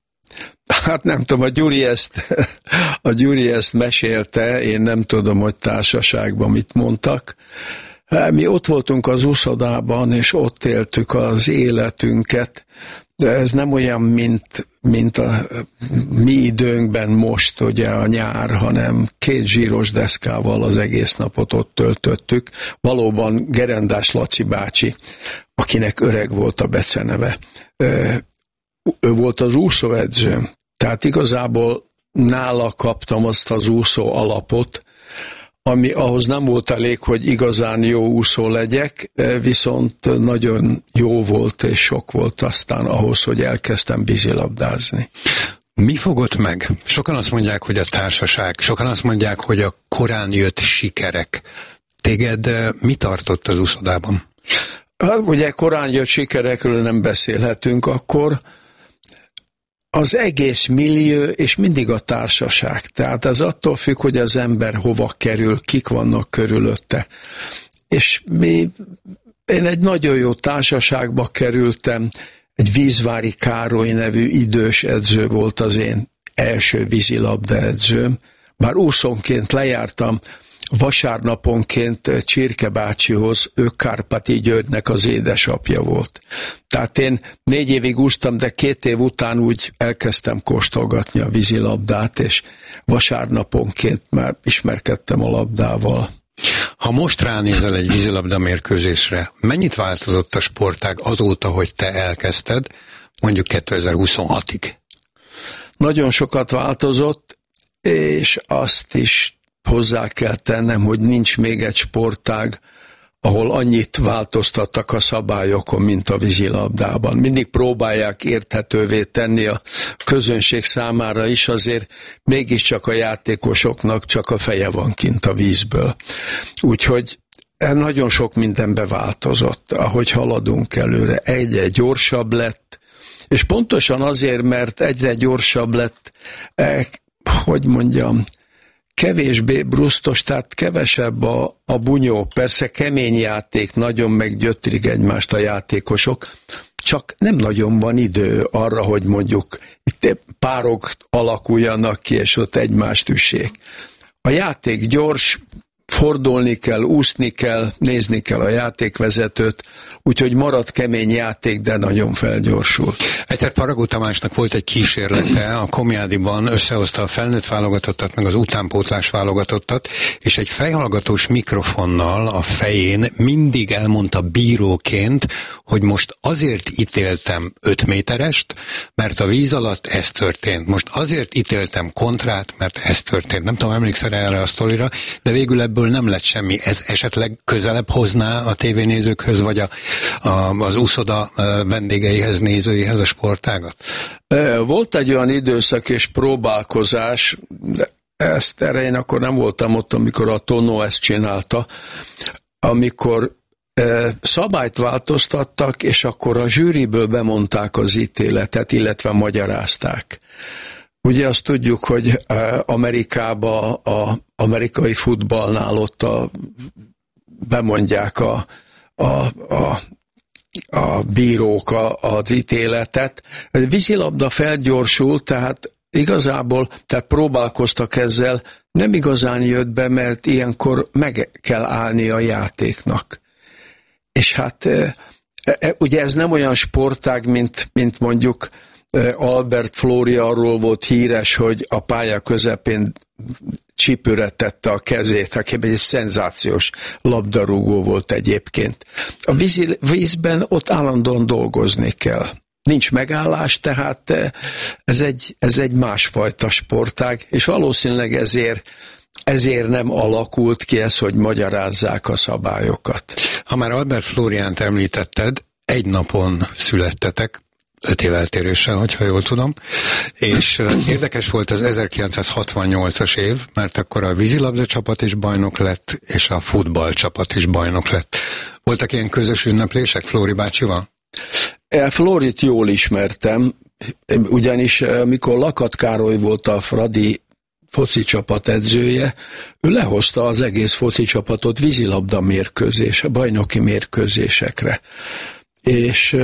Hát nem tudom, a Gyuri ezt, a Gyuri ezt mesélte, én nem tudom, hogy társaságban mit mondtak. Mi ott voltunk az úszodában, és ott éltük az életünket, de ez nem olyan, mint, mint a mi időnkben most, ugye a nyár, hanem két zsíros deszkával az egész napot ott töltöttük. Valóban Gerendás Laci bácsi, akinek öreg volt a beceneve, ő volt az úszóedzőm. Tehát igazából nála kaptam azt az úszó alapot, ami ahhoz nem volt elég, hogy igazán jó úszó legyek, viszont nagyon jó volt és sok volt aztán ahhoz, hogy elkezdtem vízilabdázni. Mi fogott meg? Sokan azt mondják, hogy a társaság, sokan azt mondják, hogy a korán jött sikerek. Téged mi tartott az úszodában? Hát ugye korán jött sikerekről nem beszélhetünk akkor, az egész millió, és mindig a társaság. Tehát ez attól függ, hogy az ember hova kerül, kik vannak körülötte. És mi, én egy nagyon jó társaságba kerültem, egy Vízvári Károly nevű idős edző volt az én első vízilabda edzőm. Bár úszónként lejártam, vasárnaponként Csirke bácsihoz, ő Kárpáti Györgynek az édesapja volt. Tehát én négy évig úsztam, de két év után úgy elkezdtem kóstolgatni a vízilabdát, és vasárnaponként már ismerkedtem a labdával. Ha most ránézel egy vízilabda mérkőzésre, mennyit változott a sportág azóta, hogy te elkezdted, mondjuk kétezer-huszonhatig? Nagyon sokat változott, és azt is hozzá kell tennem, hogy nincs még egy sportág, ahol annyit változtattak a szabályokon, mint a vízilabdában. Mindig próbálják érthetővé tenni a közönség számára is, azért mégiscsak a játékosoknak csak a feje van kint a vízből. Úgyhogy nagyon sok mindenbe változott, ahogy haladunk előre. Egyre gyorsabb lett, és pontosan azért, mert egyre gyorsabb lett, eh, hogy mondjam, kevésbé brusztos, tehát kevesebb a, a bunyó. Persze kemény játék, nagyon meggyötrik egymást a játékosok, csak nem nagyon van idő arra, hogy mondjuk itt párok alakuljanak ki, és ott egymást üssék. A játék gyors, fordulni kell, úszni kell, nézni kell a játékvezetőt, úgyhogy marad kemény játék, de nagyon felgyorsul. Egyszer Faragó Tamásnak volt egy kísérlete, a Komjádiban összehozta a felnőtt válogatottat, meg az utánpótlás válogatottat, és egy fejhallgatós mikrofonnal a fején mindig elmondta bíróként, hogy most azért ítéltem öt méterest, mert a víz alatt ez történt. Most azért ítéltem kontrát, mert ez történt. Nem tudom, emlékszel erre a sztorira, de végül ebből nem lett semmi. Ez esetleg közelebb hozná a tévénézőkhöz, vagy a, a, az úszoda vendégeihez, nézőihez a sportágat? Volt egy olyan időszak és próbálkozás, de ezt erre én akkor nem voltam ott, amikor a Tonó ezt csinálta, amikor szabályt változtattak, és akkor a zsűriből bemondták az ítéletet, illetve magyarázták. Ugye azt tudjuk, hogy Amerikában az amerikai futballnál ott a, bemondják a, a, a, a bírók a, az ítéletet. A vízilabda felgyorsult, tehát igazából tehát próbálkoztak ezzel, nem igazán jött be, mert ilyenkor meg kell állni a játéknak. És hát ugye ez nem olyan sportág, mint, mint mondjuk Albert Flóri arról volt híres, hogy a pálya közepén csípőre tette a kezét, aki egy szenzációs labdarúgó volt egyébként. A víz, vízben ott állandóan dolgozni kell. Nincs megállás, tehát ez egy, ez egy másfajta sportág, és valószínűleg ezért Ezért nem alakult ki ez, hogy magyarázzák a szabályokat. Ha már Albert Flóriánt említetted, egy napon születtetek, öt év eltéréssel, hogyha jól tudom, és érdekes volt az ezerkilencszázhatvannyolcas év, mert akkor a vízilabda csapat is bajnok lett, és a futball csapat is bajnok lett. Voltak ilyen közös ünneplések Flóri bácsival? Flórit jól ismertem, ugyanis mikor Lakat Károly volt a Fradi foci csapat edzője, ő lehozta az egész foci csapatot vízilabda mérkőzés, bajnoki mérkőzésekre. És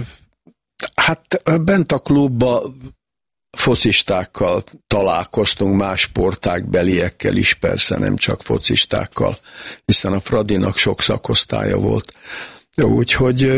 hát bent a klubba focistákkal találkoztunk, más sportágbeliekkel is, persze nem csak focistákkal, hiszen a Fradinak sok szakosztálya volt. Úgyhogy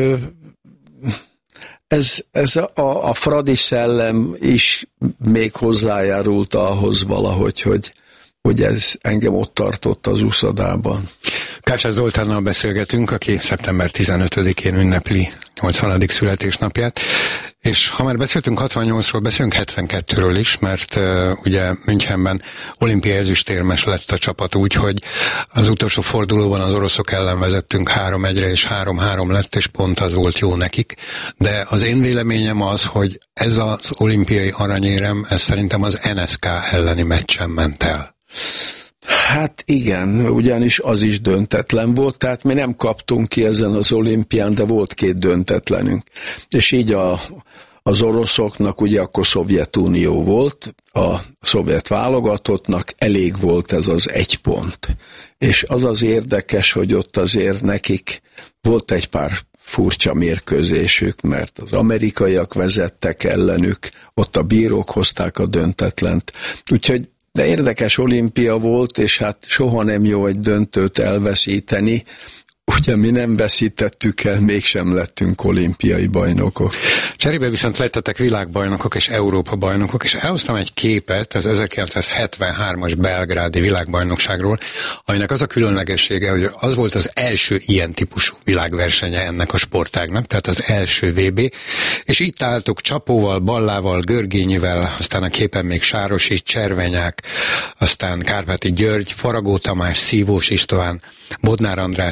ez, ez a, a Fradi szellem is még hozzájárult ahhoz valahogy, hogy, hogy ez engem ott tartott az úszodában. Kácsás Zoltánnal beszélgetünk, aki szeptember tizenötödikén ünnepli nyolcvanadik születésnapját, és ha már beszéltünk hatvannyolcról, beszélünk hetvenkettőről is, mert uh, ugye Münchenben olimpiai ezüstérmes lett a csapat úgy, hogy az utolsó fordulóban az oroszok ellen vezettünk három egyre, és három három lett, és pont az volt jó nekik. De az én véleményem az, hogy ez az olimpiai aranyérem, ez szerintem az en es ká elleni meccsen ment el. Hát igen, ugyanis az is döntetlen volt, tehát mi nem kaptunk ki ezen az olimpián, de volt két döntetlenünk. És így a, az oroszoknak, ugye akkor Szovjetunió volt, a szovjet válogatottnak elég volt ez az egy pont. És az az érdekes, hogy ott azért nekik volt egy pár furcsa mérkőzésük, mert az amerikaiak vezettek ellenük, ott a bírók hozták a döntetlent. Úgyhogy de érdekes olimpia volt, és hát soha nem jó egy döntőt elveszíteni. Ugye mi nem veszítettük el, mégsem lettünk olimpiai bajnokok. Cserébe viszont lettetek világbajnokok és Európa bajnokok, és elhoztam egy képet az ezerkilencszázhetvenhármas belgrádi világbajnokságról, aminek az a különlegessége, hogy az volt az első ilyen típusú világversenye ennek a sportágnak, tehát az első vé bé, és itt álltok Csapóval, Ballával, Görgényivel, aztán a képen még Sárosi, Cservenyák, aztán Kárpáti György, Faragó Tamás, Szívós István, Bodnár András, Konrád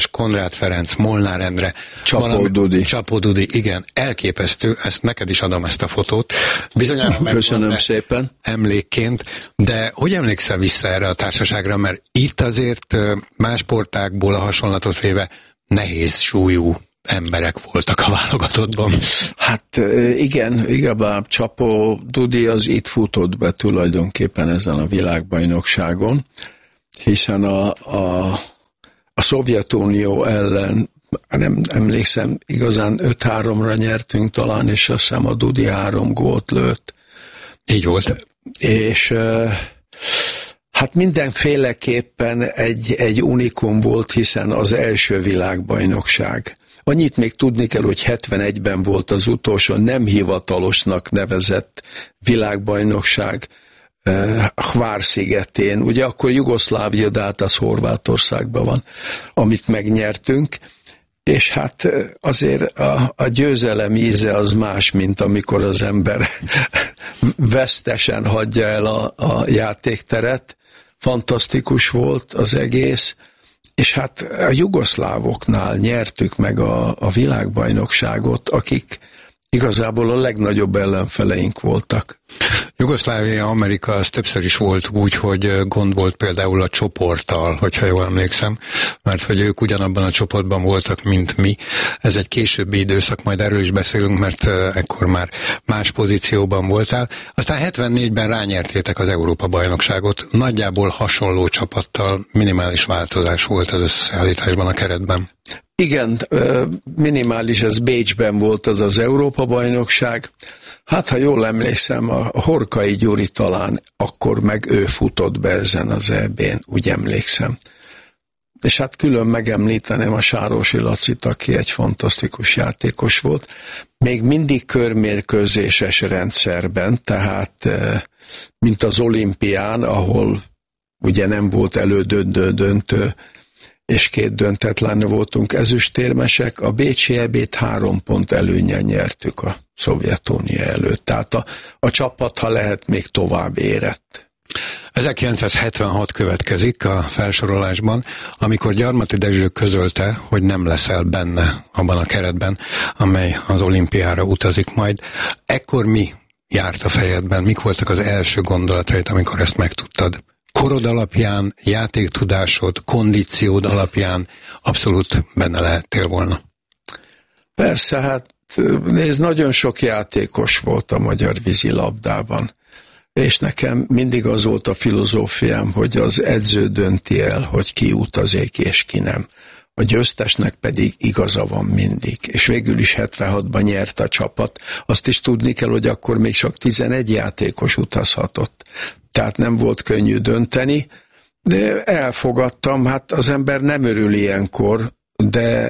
Horváth Ferenc, Molnár Endre, Csapó Dudi. Csapó Dudi, igen, elképesztő, ezt neked is adom ezt a fotót. Bizonyára köszönöm szépen. Emlékként, de hogy emlékszel vissza erre a társaságra, mert itt azért más sportákból a hasonlatot véve nehéz súlyú emberek voltak a válogatottban. Hát igen, igazából Csapó Dudi az itt futott be tulajdonképpen ezen a világbajnokságon, hiszen a, a, a Szovjetunió ellen, nem emlékszem, igazán öt háromra nyertünk talán, és azt hiszem a Dudi három gólt lőtt. Így volt. És hát mindenféleképpen egy, egy unikum volt, hiszen az első világbajnokság. Annyit még tudni kell, hogy hetvenegyben volt az utolsó nem hivatalosnak nevezett világbajnokság eh, Hvár-szigetén. Ugye akkor Jugoszlávia, de hát az Horvátországban van, amit megnyertünk. És hát azért a, a győzelem íze az más, mint amikor az ember vesztesen hagyja el a, a játékteret. Fantasztikus volt az egész. És hát a jugoszlávoknál nyertük meg a, a világbajnokságot, akik igazából a legnagyobb ellenfeleink voltak. Jugoszlávia, Amerika, az többször is volt úgy, hogy gond volt például a csoporttal, hogyha jól emlékszem, mert hogy ők ugyanabban a csoportban voltak, mint mi. Ez egy későbbi időszak, majd erről is beszélünk, mert ekkor már más pozícióban voltál. Aztán hetvennégyben rányertétek az Európa-bajnokságot, nagyjából hasonló csapattal, minimális változás volt az összeállításban, a keretben. Igen, minimális, ez Bécsben volt az az Európa-bajnokság. Hát, ha jól emlékszem, a Horkai Gyuri talán akkor meg ő futott be ezen az é bén, úgy emlékszem. És hát külön megemlíteném a Sárosi Lacit, aki egy fantasztikus játékos volt. Még mindig körmérkőzéses rendszerben, tehát mint az olimpián, ahol ugye nem volt elődöntő döntő, és két döntetlen voltunk ezüstérmesek, a bécsi é bét három pont előnnyel nyertük a Szovjetunió előtt. Tehát a, a csapat, ha lehet, még tovább érett. ezerkilencszázhetvenhat következik a felsorolásban, amikor Gyarmati Dezső közölte, hogy nem leszel benne abban a keretben, amely az olimpiára utazik majd. Ekkor mi járt a fejedben? Mik voltak az első gondolataid, amikor ezt megtudtad? Korod alapján, játéktudásod, kondíciód alapján abszolút benne lehettél volna. Persze, hát nézd, nagyon sok játékos volt a magyar vízilabdában, és nekem mindig az volt a filozófiám, hogy az edző dönti el, hogy ki utazik és ki nem. A győztesnek pedig igaza van mindig, és végül is hetvenhatban nyert a csapat. Azt is tudni kell, hogy akkor még csak tizenegy játékos utazhatott. Tehát nem volt könnyű dönteni, de elfogadtam, hát az ember nem örül ilyenkor, de,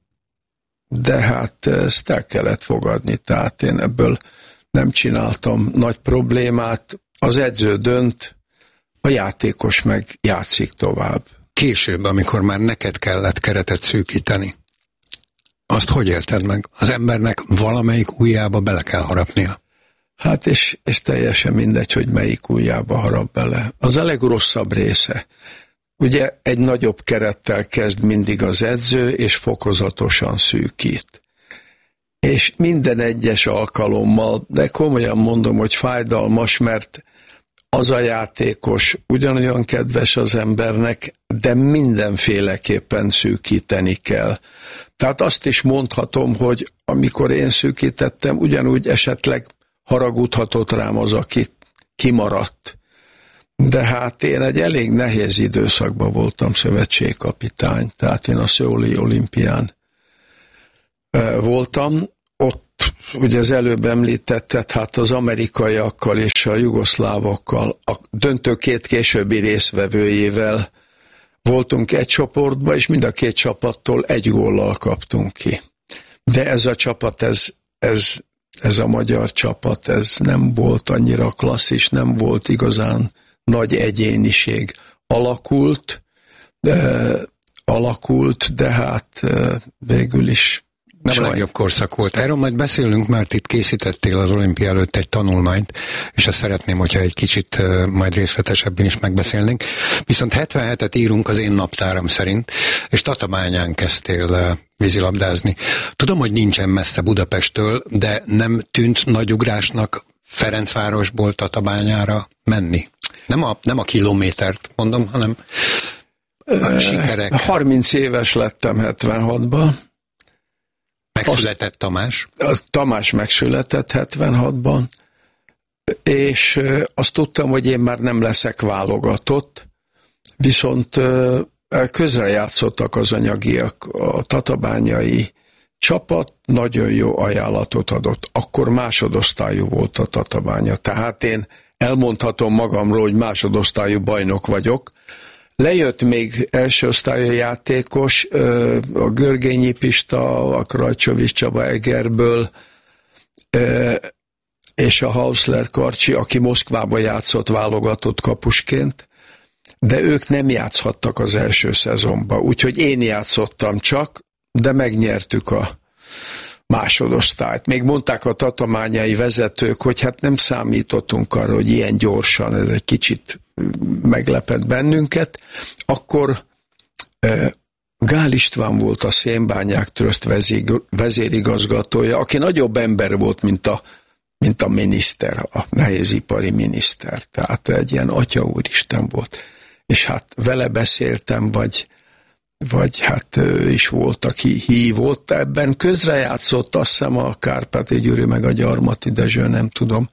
de hát ezt el kellett fogadni, tehát én ebből nem csináltam nagy problémát, az edző dönt, a játékos meg játszik tovább. Később, amikor már neked kellett keretet szűkíteni, azt hogy élted meg? Az embernek valamelyik ujjába bele kell harapnia. Hát és, és teljesen mindegy, hogy melyik ujjába harap bele. Az a legrosszabb része. Ugye egy nagyobb kerettel kezd mindig az edző, és fokozatosan szűkít. És minden egyes alkalommal, de komolyan mondom, hogy fájdalmas, mert az a játékos ugyanolyan kedves az embernek, de mindenféleképpen szűkíteni kell. Tehát azt is mondhatom, hogy amikor én szűkítettem, ugyanúgy esetleg haragudhatott rám az, aki kimaradt. De hát én egy elég nehéz időszakban voltam szövetségkapitány, tehát én a Szöuli olimpián voltam. Ott, ugye az előbb említetted, hát az amerikaiakkal és a jugoszlávokkal, a döntő két későbbi részvevőjével voltunk egy csoportban, és mind a két csapattól egy góllal kaptunk ki. De ez a csapat, ez, ez, ez a magyar csapat, ez nem volt annyira klasszis, nem volt igazán nagy egyéniség. Alakult, de, alakult, de hát végül is Nem a legjobb korszak volt. Erről majd beszélünk, mert itt készítettél az olimpia előtt egy tanulmányt, és azt szeretném, hogyha egy kicsit majd részletesebben is megbeszélnénk. Viszont hetvenhetet írunk az én naptáram szerint, és Tatabányán kezdtél vízilabdázni. Tudom, hogy nincsen messze Budapesttől, de nem tűnt nagy ugrásnak Ferencvárosból Tatabányára menni? Nem a, nem a kilométert mondom, hanem a sikerek. harminc éves lettem hetvenhatban. Megszületett Tamás? Tamás megszületett hetvenhatban, és azt tudtam, hogy én már nem leszek válogatott, viszont közrejátszottak az anyagiak. A tatabányai csapat nagyon jó ajánlatot adott. Akkor másodosztályú volt a Tatabánya. Tehát én elmondhatom magamról, hogy másodosztályú bajnok vagyok. Lejött még első osztályú játékos, a Görgényi Pista, a Krajcsovics Csaba Egerből, és a Hausler Karcsi, aki Moszkvában játszott válogatott kapusként, de ők nem játszhattak az első szezonban, úgyhogy én játszottam csak, de megnyertük a másodosztályt. Még mondták a tatabányai vezetők, hogy hát nem számítottunk arra, hogy ilyen gyorsan, ez egy kicsit meglepett bennünket. Akkor eh, Gál István volt a Szénbányák Tröszt vezérigazgatója, aki nagyobb ember volt, mint a, mint a miniszter, a nehézipari miniszter. Tehát egy ilyen atya úristen volt. És hát vele beszéltem, vagy vagy hát ő is volt, aki hívott, ebben közrejátszott, azt hiszem a Kárpáti Gyuri meg a Gyarmati Dezső, nem tudom.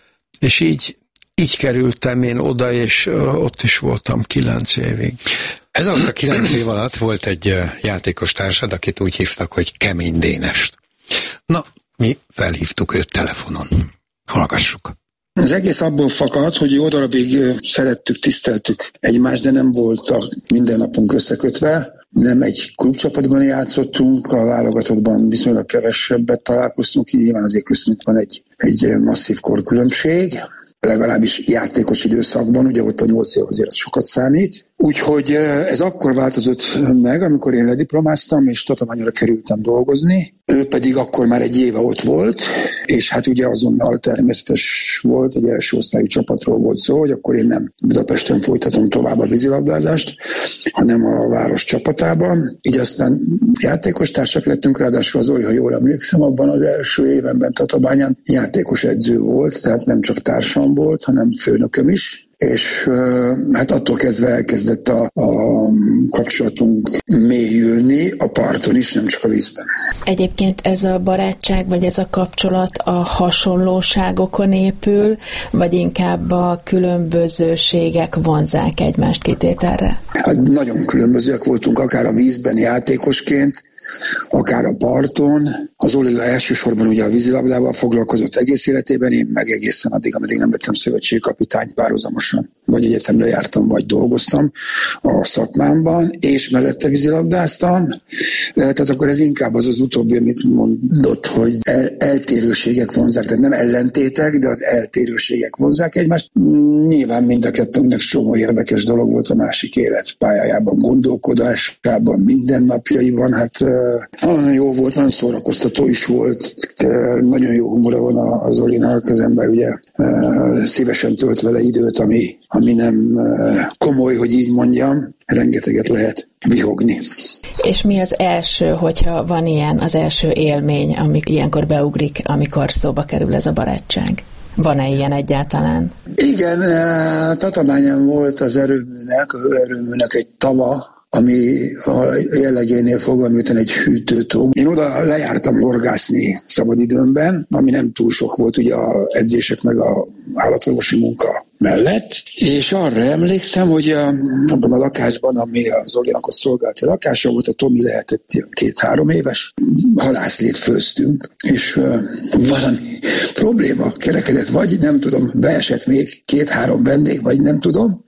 És így, így kerültem én oda, és ott is voltam kilenc évig. Ez alatt a kilenc év alatt volt egy játékos társad, akit úgy hívtak, hogy Kemény Dénest. Na, mi felhívtuk őt telefonon. Hallgassuk. Az egész abból fakad, hogy jó darabig szerettük, tiszteltük egymást, de nem voltak minden napunk összekötve. Nem egy klubcsapatban játszottunk, a válogatottban viszonylag kevesebbet találkoztunk, így nyilván azért köztünk van egy, egy masszív korkülönbség, legalábbis játékos időszakban, ugye ott a nyolc év azért sokat számít. Úgyhogy ez akkor változott meg, amikor én lediplomáztam, és Tatabányra kerültem dolgozni. Ő pedig akkor már egy éve ott volt, és hát ugye azonnal természetes volt, egy első osztályú csapatról volt szó, hogy akkor én nem Budapesten folytatom tovább a vízilabdázást, hanem a város csapatában. Így aztán játékos társak lettünk, ráadásul az Zoli, ha jól emlékszem, abban az első évenben Tatabányán játékos edző volt, tehát nem csak társam volt, hanem főnököm is. És hát attól kezdve elkezdett a, a kapcsolatunk mélyülni a parton is, nem csak a vízben. Egyébként ez a barátság, vagy ez a kapcsolat a hasonlóságokon épül, vagy inkább a különbözőségek vonzzák egymást kitételre? Hát nagyon különbözőek voltunk, akár a vízben játékosként, akár a parton. Az Oliga elsősorban ugye a vízilabdával foglalkozott egész életében, én meg egészen addig, ameddig nem lettem szövetségkapitány, párhuzamosan vagy egyetemre jártam, vagy dolgoztam a szakmámban, és mellette vízilabdáztam. Tehát akkor ez inkább az az utóbbi, amit mondott, hogy el- eltérőségek vonzák, tehát nem ellentétek, de az eltérőségek vonzák egymást. Nyilván mind a kettőnknek csomó érdekes dolog volt a másik életpályájában, gondolkodásában, mindennapjaiban, hát nagyon jó volt, nagyon szórakoztató is volt, nagyon jó humora van az Zolinak, az ember ugye szívesen tölt vele időt, ami, ami nem komoly, hogy így mondjam, rengeteget lehet vihogni. És mi az első, hogyha van ilyen, az első élmény, ami ilyenkor beugrik, amikor szóba kerül ez a barátság? Van-e ilyen egyáltalán? Igen, Tatabányán volt az erőműnek, az erőműnek egy tava, ami a jellegénél fogva, miután egy hűtőtó. Én oda lejártam horgászni szabadidőmben, ami nem túl sok volt ugye a edzések meg a állatorvosi munka mellett, és arra emlékszem, hogy a, abban a lakásban, ami az Zolinak a szolgálati lakása volt, a Tomi lehetett két-három éves, halászlét főztünk, és uh, valami probléma kerekedett, vagy nem tudom, beesett még két-három vendég, vagy nem tudom,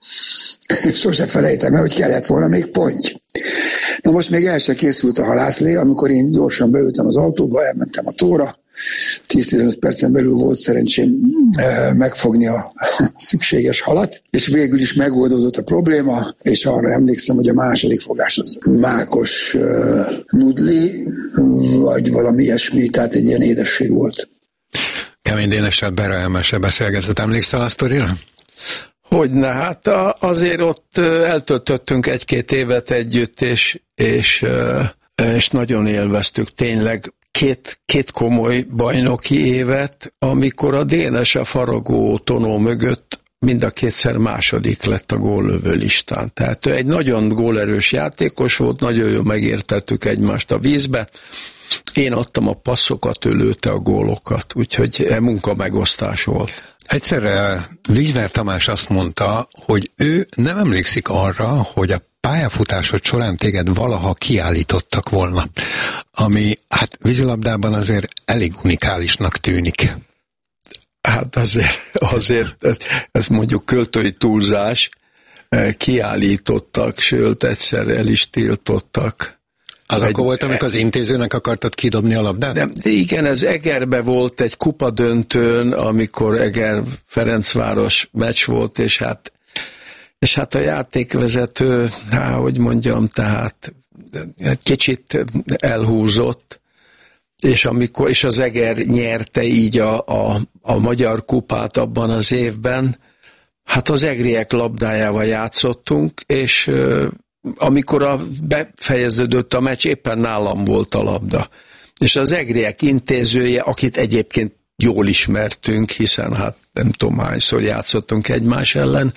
sose felejtem el, hogy kellett volna még ponty. Na most még el se készült a halászlé, amikor én gyorsan beültem az autóba, elmentem a tóra, tíz-tizenöt percen belül volt szerencsém megfogni a szükséges halat, és végül is megoldódott a probléma, és arra emlékszem, hogy a második fogás az mákos uh, nudli, vagy valami ilyesmi, tehát egy ilyen édesség volt. Kemény Dénessel Bera Elmese beszélgetett, emlékszel a sztorira? Hogyne, hát azért ott eltöltöttünk egy-két évet együtt, és, és, és nagyon élveztük tényleg két, két komoly bajnoki évet, amikor a Dénes a faragó tonó mögött mind a kétszer második lett a góllövő listán. Tehát ő egy nagyon gólerős játékos volt, nagyon jól megértettük egymást a vízbe. Én adtam a passzokat, ő lőtte a gólokat, úgyhogy munka megosztás volt. Egyszer Wiesner Tamás azt mondta, hogy ő nem emlékszik arra, hogy a pályafutásod során téged valaha kiállítottak volna, ami hát vízilabdában azért elég unikálisnak tűnik. Hát azért, azért ez, ez mondjuk költői túlzás, kiállítottak, sőt egyszer el is tiltottak. Az egy, akkor volt, amikor az intézőnek akartad kidobni a labdát? De, de igen, ez Egerbe volt egy kupadöntőn, amikor Eger-Ferencváros meccs volt, és hát, és hát a játékvezető, hát, hogy mondjam, tehát egy kicsit elhúzott, és, amikor, és az Eger nyerte így a, a, a magyar kupát abban az évben, hát az egriek labdájával játszottunk, és amikor a befejeződött a meccs, éppen nálam volt a labda. És az egriek intézője, akit egyébként jól ismertünk, hiszen hát nem tudom hányszor játszottunk egymás ellen,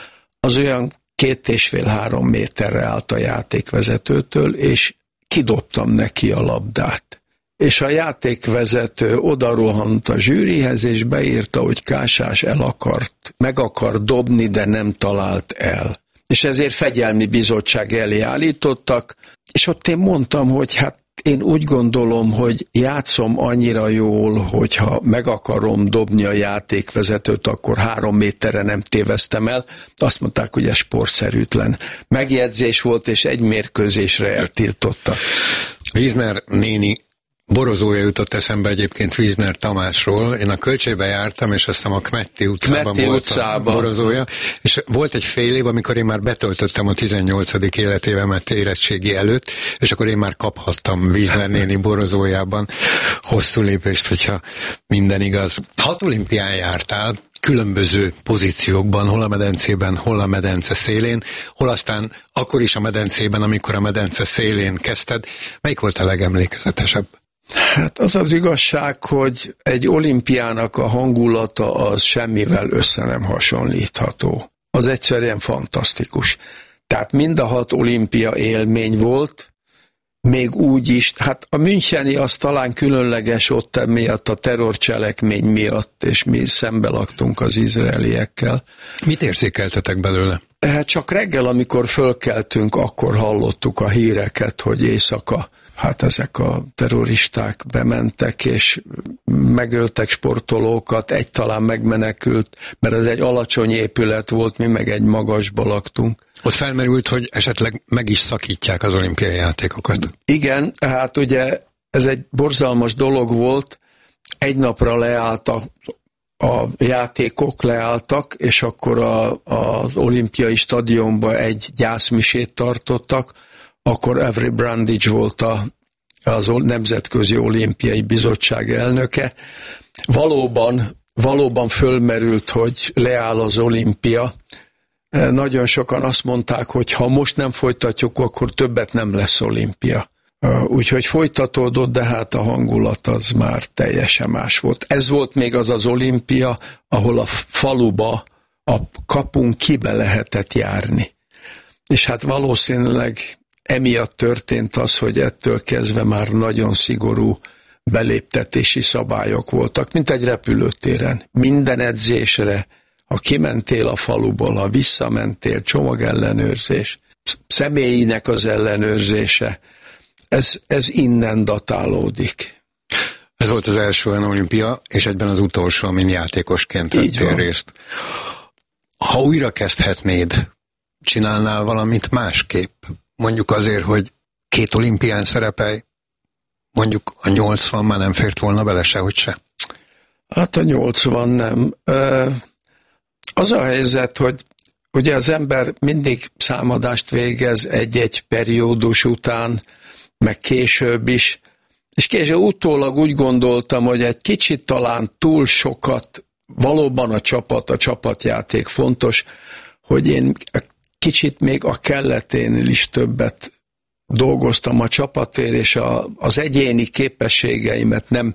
az olyan két és fél-három méterre állt a játékvezetőtől, és kidobtam neki a labdát. És a játékvezető odarohant a zsűrihez, és beírta, hogy Kásás el akart, meg akar dobni, de nem talált el. És ezért fegyelmi bizottság elé állítottak, és ott én mondtam, hogy hát én úgy gondolom, hogy játszom annyira jól, hogyha meg akarom dobni a játékvezetőt, akkor három méterre nem téveztem el. Azt mondták, hogy ez sportszerűtlen. Megjegyzés volt, és egy mérkőzésre eltiltotta. Wiesner néni borozója jutott eszembe egyébként Wiesner Tamásról. Én a Kölcsébe jártam, és aztán a Kmetti utcában Kmetti volt utcában. a borozója, és volt egy fél év, amikor én már betöltöttem a tizennyolcadik életévemet érettségi előtt, és akkor én már kaphattam Wiesner néni borozójában hosszú lépést, hogyha minden igaz. Hat olimpián jártál, különböző pozíciókban, hol a medencében, hol a medence szélén, hol aztán akkor is a medencében, amikor a medence szélén kezdted. Melyik volt a legemlékezetesebb? Hát az az igazság, hogy egy olimpiának a hangulata az semmivel össze nem hasonlítható. Az egyszerűen fantasztikus. Tehát mind a hat olimpia élmény volt, még úgy is, hát a müncheni az talán különleges ott miatt, a terrorcselekmény miatt, és mi szembe laktunk az izraeliekkel. Mit érzékeltetek belőle? Hát csak reggel, amikor fölkeltünk, akkor hallottuk a híreket, hogy éjszaka hát ezek a terroristák bementek, és megöltek sportolókat, egy talán megmenekült, mert ez egy alacsony épület volt, mi meg egy magasba laktunk. Ott felmerült, hogy esetleg meg is szakítják az olimpiai játékokat. Igen, hát ugye ez egy borzalmas dolog volt, egy napra leállt a, a játékok, leálltak, és akkor a, az olimpiai stadionban egy gyászmisét tartottak, akkor Avery Brundage volt a, az Nemzetközi Olimpiai Bizottság elnöke. Valóban, valóban fölmerült, hogy leáll az olimpia. Nagyon sokan azt mondták, hogy ha most nem folytatjuk, akkor többet nem lesz olimpia. Úgyhogy folytatódott, de hát a hangulat az már teljesen más volt. Ez volt még az az olimpia, ahol a faluba, a kapun kibe lehetett járni. És hát valószínűleg emiatt történt az, hogy ettől kezdve már nagyon szigorú beléptetési szabályok voltak, mint egy repülőtéren. Minden edzésre, ha kimentél a faluból, ha visszamentél, csomagellenőrzés, személyinek az ellenőrzése, ez, ez innen datálódik. Ez volt az első olyan olimpia, és egyben az utolsó, amin játékosként vettél részt. Ha újra kezdhetnéd, csinálnál valamit másképp? Mondjuk azért, hogy két olimpián szerepelj, mondjuk a nyolcvan már nem fért volna bele sehogy se. Hát a nyolcvan nem. Az a helyzet, hogy ugye az ember mindig számadást végez egy-egy periódus után, meg később is, és később utólag úgy gondoltam, hogy egy kicsit talán túl sokat, valóban a csapat, a csapatjáték fontos, hogy én kicsit még a kelleténél is többet dolgoztam a csapatért, és a, az egyéni képességeimet nem,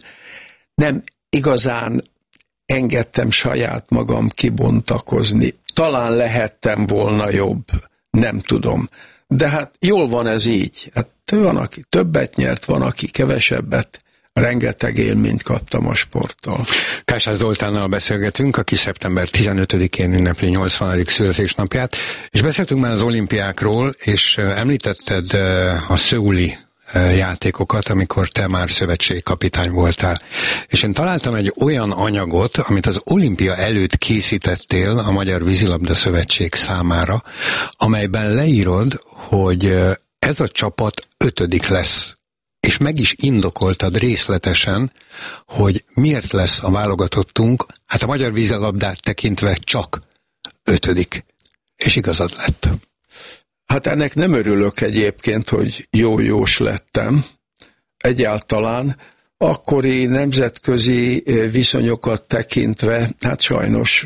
nem igazán engedtem saját magam kibontakozni. Talán lehettem volna jobb, nem tudom. De hát jól van ez így. Hát van, aki többet nyert, van, aki kevesebbet. Rengeteg élményt kaptam a sporttól. Kásás Zoltánnal beszélgetünk, aki szeptember tizenötödikén ünnepli nyolcvanadik születésnapját, és beszéltünk már az olimpiákról, és említetted a szöuli játékokat, amikor te már szövetségkapitány voltál. És én találtam egy olyan anyagot, amit az olimpia előtt készítettél a Magyar Vízilabda Szövetség számára, amelyben leírod, hogy ez a csapat ötödik lesz. És meg is indokoltad részletesen, hogy miért lesz a válogatottunk, hát a magyar vízilabdát tekintve csak ötödik. És igazad lett. Hát ennek nem örülök egyébként, hogy jó-jós lettem. Egyáltalán akkori nemzetközi viszonyokat tekintve, hát sajnos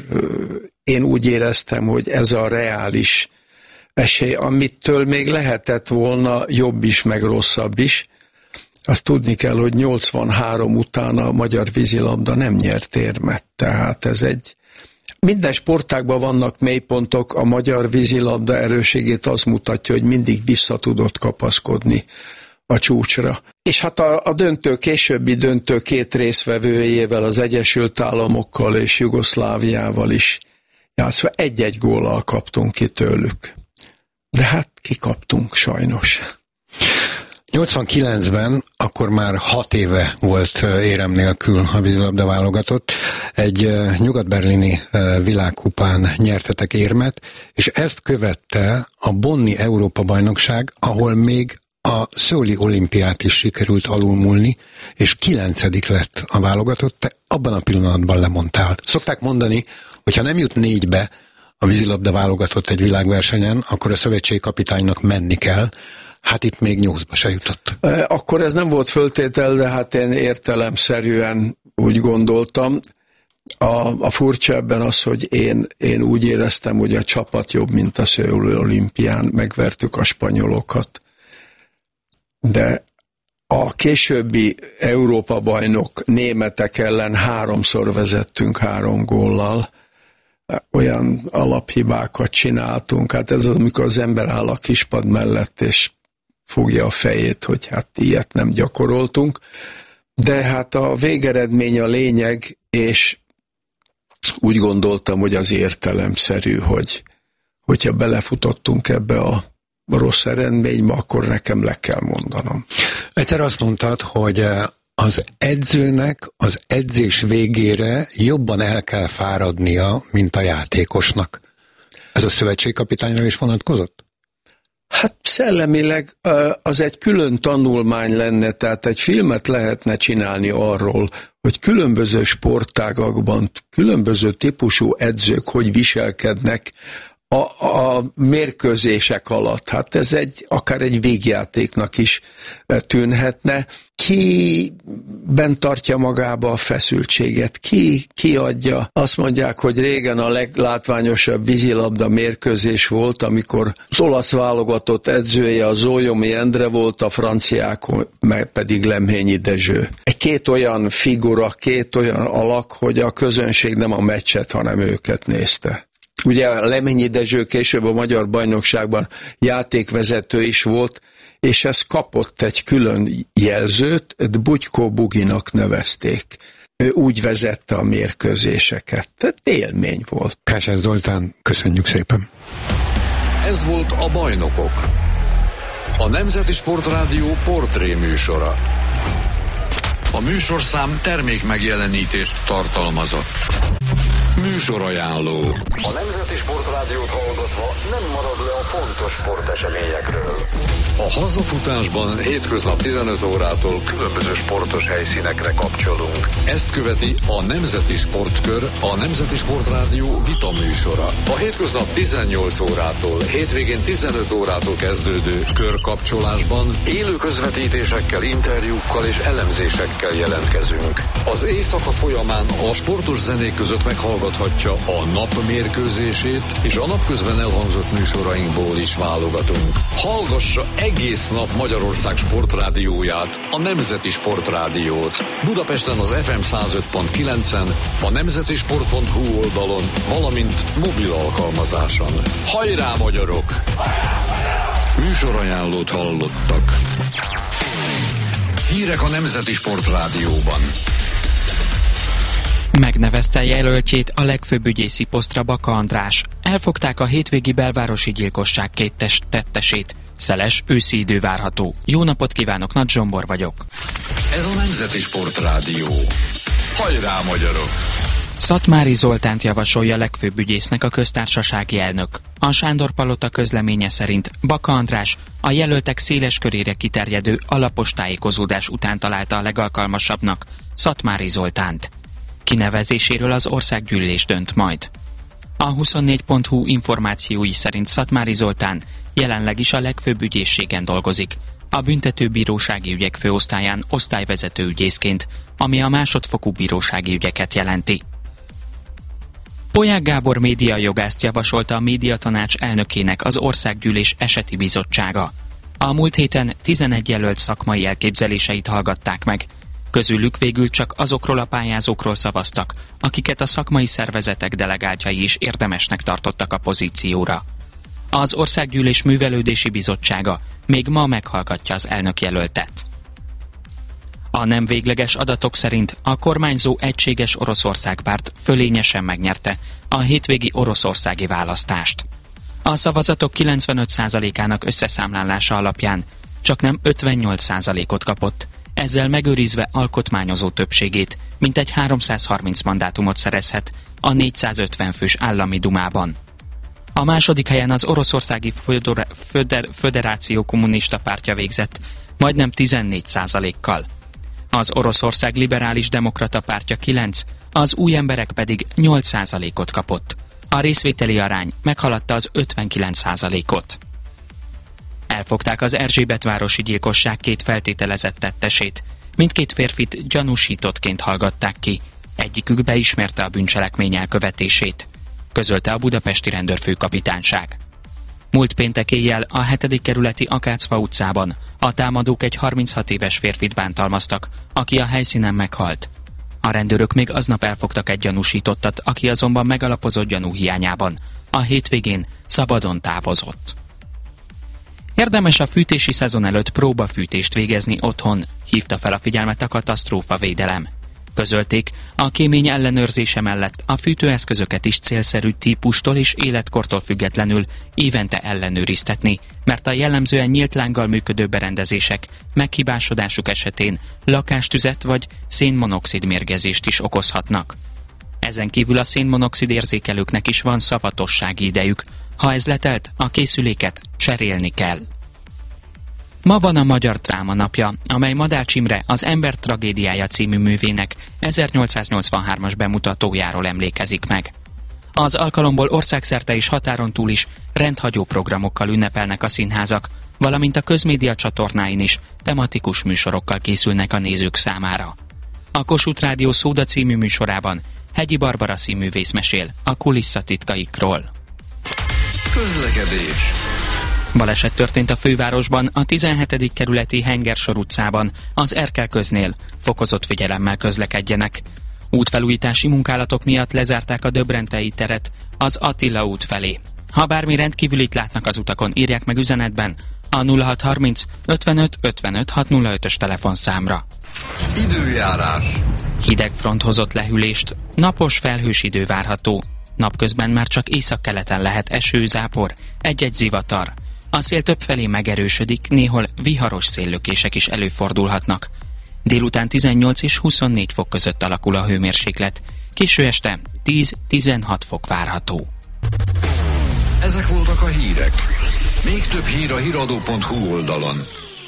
én úgy éreztem, hogy ez a reális esély, amitől még lehetett volna jobb is, meg rosszabb is. Azt tudni kell, hogy nyolcvanhárom után a magyar vízilabda nem nyert érmet. Tehát ez egy... Minden sportágban vannak mélypontok, a magyar vízilabda erőségét az mutatja, hogy mindig vissza tudott kapaszkodni a csúcsra. És hát a, a döntő, későbbi döntő két részvevőjével, az Egyesült Államokkal és Jugoszláviával is játszva egy-egy góllal kaptunk ki tőlük. De hát kikaptunk sajnos. nyolcvankilencben akkor már hat éve volt érem nélkül a vízilabda válogatott. Egy nyugat-berlini világkupán nyertetek érmet, és ezt követte a bonni Európa-bajnokság, ahol még a szöuli olimpiát is sikerült alulmúlni, és kilencedik lett a válogatott, te abban a pillanatban lemondtál. Szokták mondani, hogyha nem jut négybe a vízilabda válogatott egy világversenyen, akkor a szövetségkapitánynak menni kell. Hát itt még nyolcba se jutott. Akkor ez nem volt föltétel, de hát én értelemszerűen úgy gondoltam. A, a furcsa ebben az, hogy én, én úgy éreztem, hogy a csapat jobb, mint a szöuli olimpián, megvertük a spanyolokat. De a későbbi Európa-bajnok németek ellen háromszor vezettünk három góllal. Olyan alaphibákat csináltunk. Hát ez az, amikor az ember áll a kispad mellett, és fogja a fejét, hogy hát ilyet nem gyakoroltunk. De hát a végeredmény a lényeg, és úgy gondoltam, hogy az értelemszerű, hogy hogyha belefutottunk ebbe a rossz eredménybe, akkor nekem le kell mondanom. Egyszer azt mondtad, hogy az edzőnek az edzés végére jobban el kell fáradnia, mint a játékosnak. Ez a szövetségkapitányra is vonatkozott? Hát szellemileg az egy külön tanulmány lenne, tehát egy filmet lehetne csinálni arról, hogy különböző sportágakban különböző típusú edzők hogy viselkednek a, a mérkőzések alatt. Hát ez egy, akár egy végjátéknak is tűnhetne. Ki bent tartja magába a feszültséget? Ki, ki adja? Azt mondják, hogy régen a leglátványosabb vízilabda mérkőzés volt, amikor az olasz válogatott edzője a Zólyomi Endre volt, a franciák meg pedig Lemhényi Dezső. Egy két olyan figura, két olyan alak, hogy a közönség nem a meccset, hanem őket nézte. Ugye Lemhényi Dezső később a magyar bajnokságban játékvezető is volt, és ez kapott egy külön jelzőt, Bugykó Buginak nevezték. Ő úgy vezette a mérkőzéseket. Tehát élmény volt. Kásás Zoltán, köszönjük szépen. Ez volt a Bajnokok. A Nemzeti Sportrádió portré műsora. A műsorszám termék megjelenítést tartalmazott. Műsorajánló. A Nemzeti Sportrádió Sportrádiót hallgatva nem marad le a fontos sporteseményekről. A hazafutásban hétköznap tizenöt órától különböző sportos helyszínekre kapcsolunk. Ezt követi a Nemzeti Sportkör, a Nemzeti Sportrádió vita műsora. A hétköznap tizennyolc órától, hétvégén tizenöt órától kezdődő körkapcsolásban élő közvetítésekkel, interjúkkal és elemzésekkel jelentkezünk. Az éjszaka folyamán a sportos zenék között meghallgathatja a nap mérkőzését, és a napközben elhangzott műsorainkból is válogatunk. Hallgassa egész nap Magyarország sportrádióját, a Nemzeti Sportrádiót. Budapesten az ef em száz öt pont kilencen, a nemzetisport pont hu oldalon, valamint mobil alkalmazáson. Hajrá, magyarok! Műsorajánlót hallottak. Hírek a Nemzeti Sportrádióban. Megnevezte jelöltjét a legfőbb ügyészi posztra Baka András. Elfogták a hétvégi belvárosi gyilkosság két test tettesét. Szeles őszi idő várható. Jó napot kívánok, Nagy Zsombor vagyok. Ez a Nemzeti Sportrádió. Hajrá, magyarok! Szatmári Zoltánt javasolja legfőbb ügyésznek a köztársasági elnök. A Sándor Palota közleménye szerint Baka András a jelöltek széles körére kiterjedő alapos tájékozódás után találta a legalkalmasabbnak Szatmári Zoltánt. Kinevezéséről az országgyűlés dönt majd. A huszonnégy pont hu információi szerint Szatmári Zoltán jelenleg is a legfőbb ügyészségen dolgozik, a büntetőbírósági ügyek főosztályán osztályvezető ügyészként, ami a másodfokú bírósági ügyeket jelenti. Polyák Gábor médiajogászt javasolta a médiatanács elnökének az országgyűlés eseti bizottsága. A múlt héten tizenegy jelölt szakmai elképzeléseit hallgatták meg. Közülük végül csak azokról a pályázókról szavaztak, akiket a szakmai szervezetek delegáltjai is érdemesnek tartottak a pozícióra. Az Országgyűlés Művelődési Bizottsága még ma meghallgatja az elnökjelöltet. A nem végleges adatok szerint a kormányzó Egységes Oroszország párt fölényesen megnyerte a hétvégi oroszországi választást. A szavazatok kilencvenöt százalékának összeszámlálása alapján csaknem ötvennyolc százalékot kapott, ezzel megőrizve alkotmányozó többségét, mintegy háromszázharminc mandátumot szerezhet a négyszázötven fős állami dumában. A második helyen az Oroszországi Föder- Föder- Föderáció Kommunista Pártja végzett, majdnem tizennégy százalékkal. Az Oroszország Liberális Demokrata Pártja kilenc, az Új Emberek pedig nyolc százalékot kapott. A részvételi arány meghaladta az ötvenkilenc százalékot. Elfogták az Erzsébetvárosi gyilkosság két feltételezett tettesét. Mindkét férfit gyanúsítottként hallgatták ki. Egyikük beismerte a bűncselekmény elkövetését, közölte a budapesti rendőrfőkapitányság. Múlt péntek éjjel a hetedik kerületi Akácfa utcában a támadók egy harminchat éves férfit bántalmaztak, aki a helyszínen meghalt. A rendőrök még aznap elfogtak egy gyanúsítottat, aki azonban megalapozott gyanú hiányában a hétvégén szabadon távozott. Érdemes a fűtési szezon előtt próbafűtést végezni otthon, hívta fel a figyelmet a katasztrófavédelem. Közölték, a kémény ellenőrzése mellett a fűtőeszközöket is célszerű típustól és életkortól függetlenül évente ellenőriztetni, mert a jellemzően nyílt lánggal működő berendezések meghibásodásuk esetén lakástüzet vagy szénmonoxid mérgezést is okozhatnak. Ezen kívül a szénmonoxid érzékelőknek is van szavatossági idejük, ha ez letelt, a készüléket cserélni kell. Ma van a Magyar Dráma napja, amely Madács Imre az Ember tragédiája című művének ezernyolcszáznyolcvanhármas bemutatójáról emlékezik meg. Az alkalomból országszerte és határon túl is rendhagyó programokkal ünnepelnek a színházak, valamint a közmédia csatornáin is tematikus műsorokkal készülnek a nézők számára. A Kossuth Rádió Szóda című műsorában Hegyi Barbara színművész mesél a kulisszatitkaikról. Közlekedés. Baleset történt a fővárosban, a tizenhetedik kerületi Hengersor utcában, az Erkel köznél. Fokozott figyelemmel közlekedjenek. Útfelújítási munkálatok miatt lezárták a Döbrentei teret az Attila út felé. Ha bármi rendkívülit látnak az utakon, írják meg üzenetben a nulla hat harminc ötvenöt ötvenöt hatszázötös telefonszámra. Időjárás. Hideg front hozott lehűlést, napos felhős idő várható. Napközben már csak északkeleten lehet eső, zápor, egy-egy zivatar. A szél többfelé megerősödik, néhol viharos széllökések is előfordulhatnak. Délután tizennyolc és huszonnégy fok között alakul a hőmérséklet. Késő este tíz-tizenhat fok várható. Ezek voltak a hírek. Még több hír a híradó pont hu oldalon.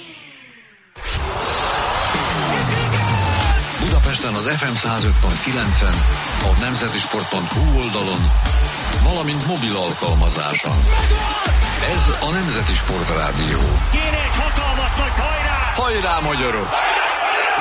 Budapesten az ef em száz öt pont kilencen, a nemzetisport pont hu oldalon, valamint mobil alkalmazáson. Ez a Nemzeti Sport Rádió. Kéne egy hatalmas nagy hajrá! Hajrá, magyarok!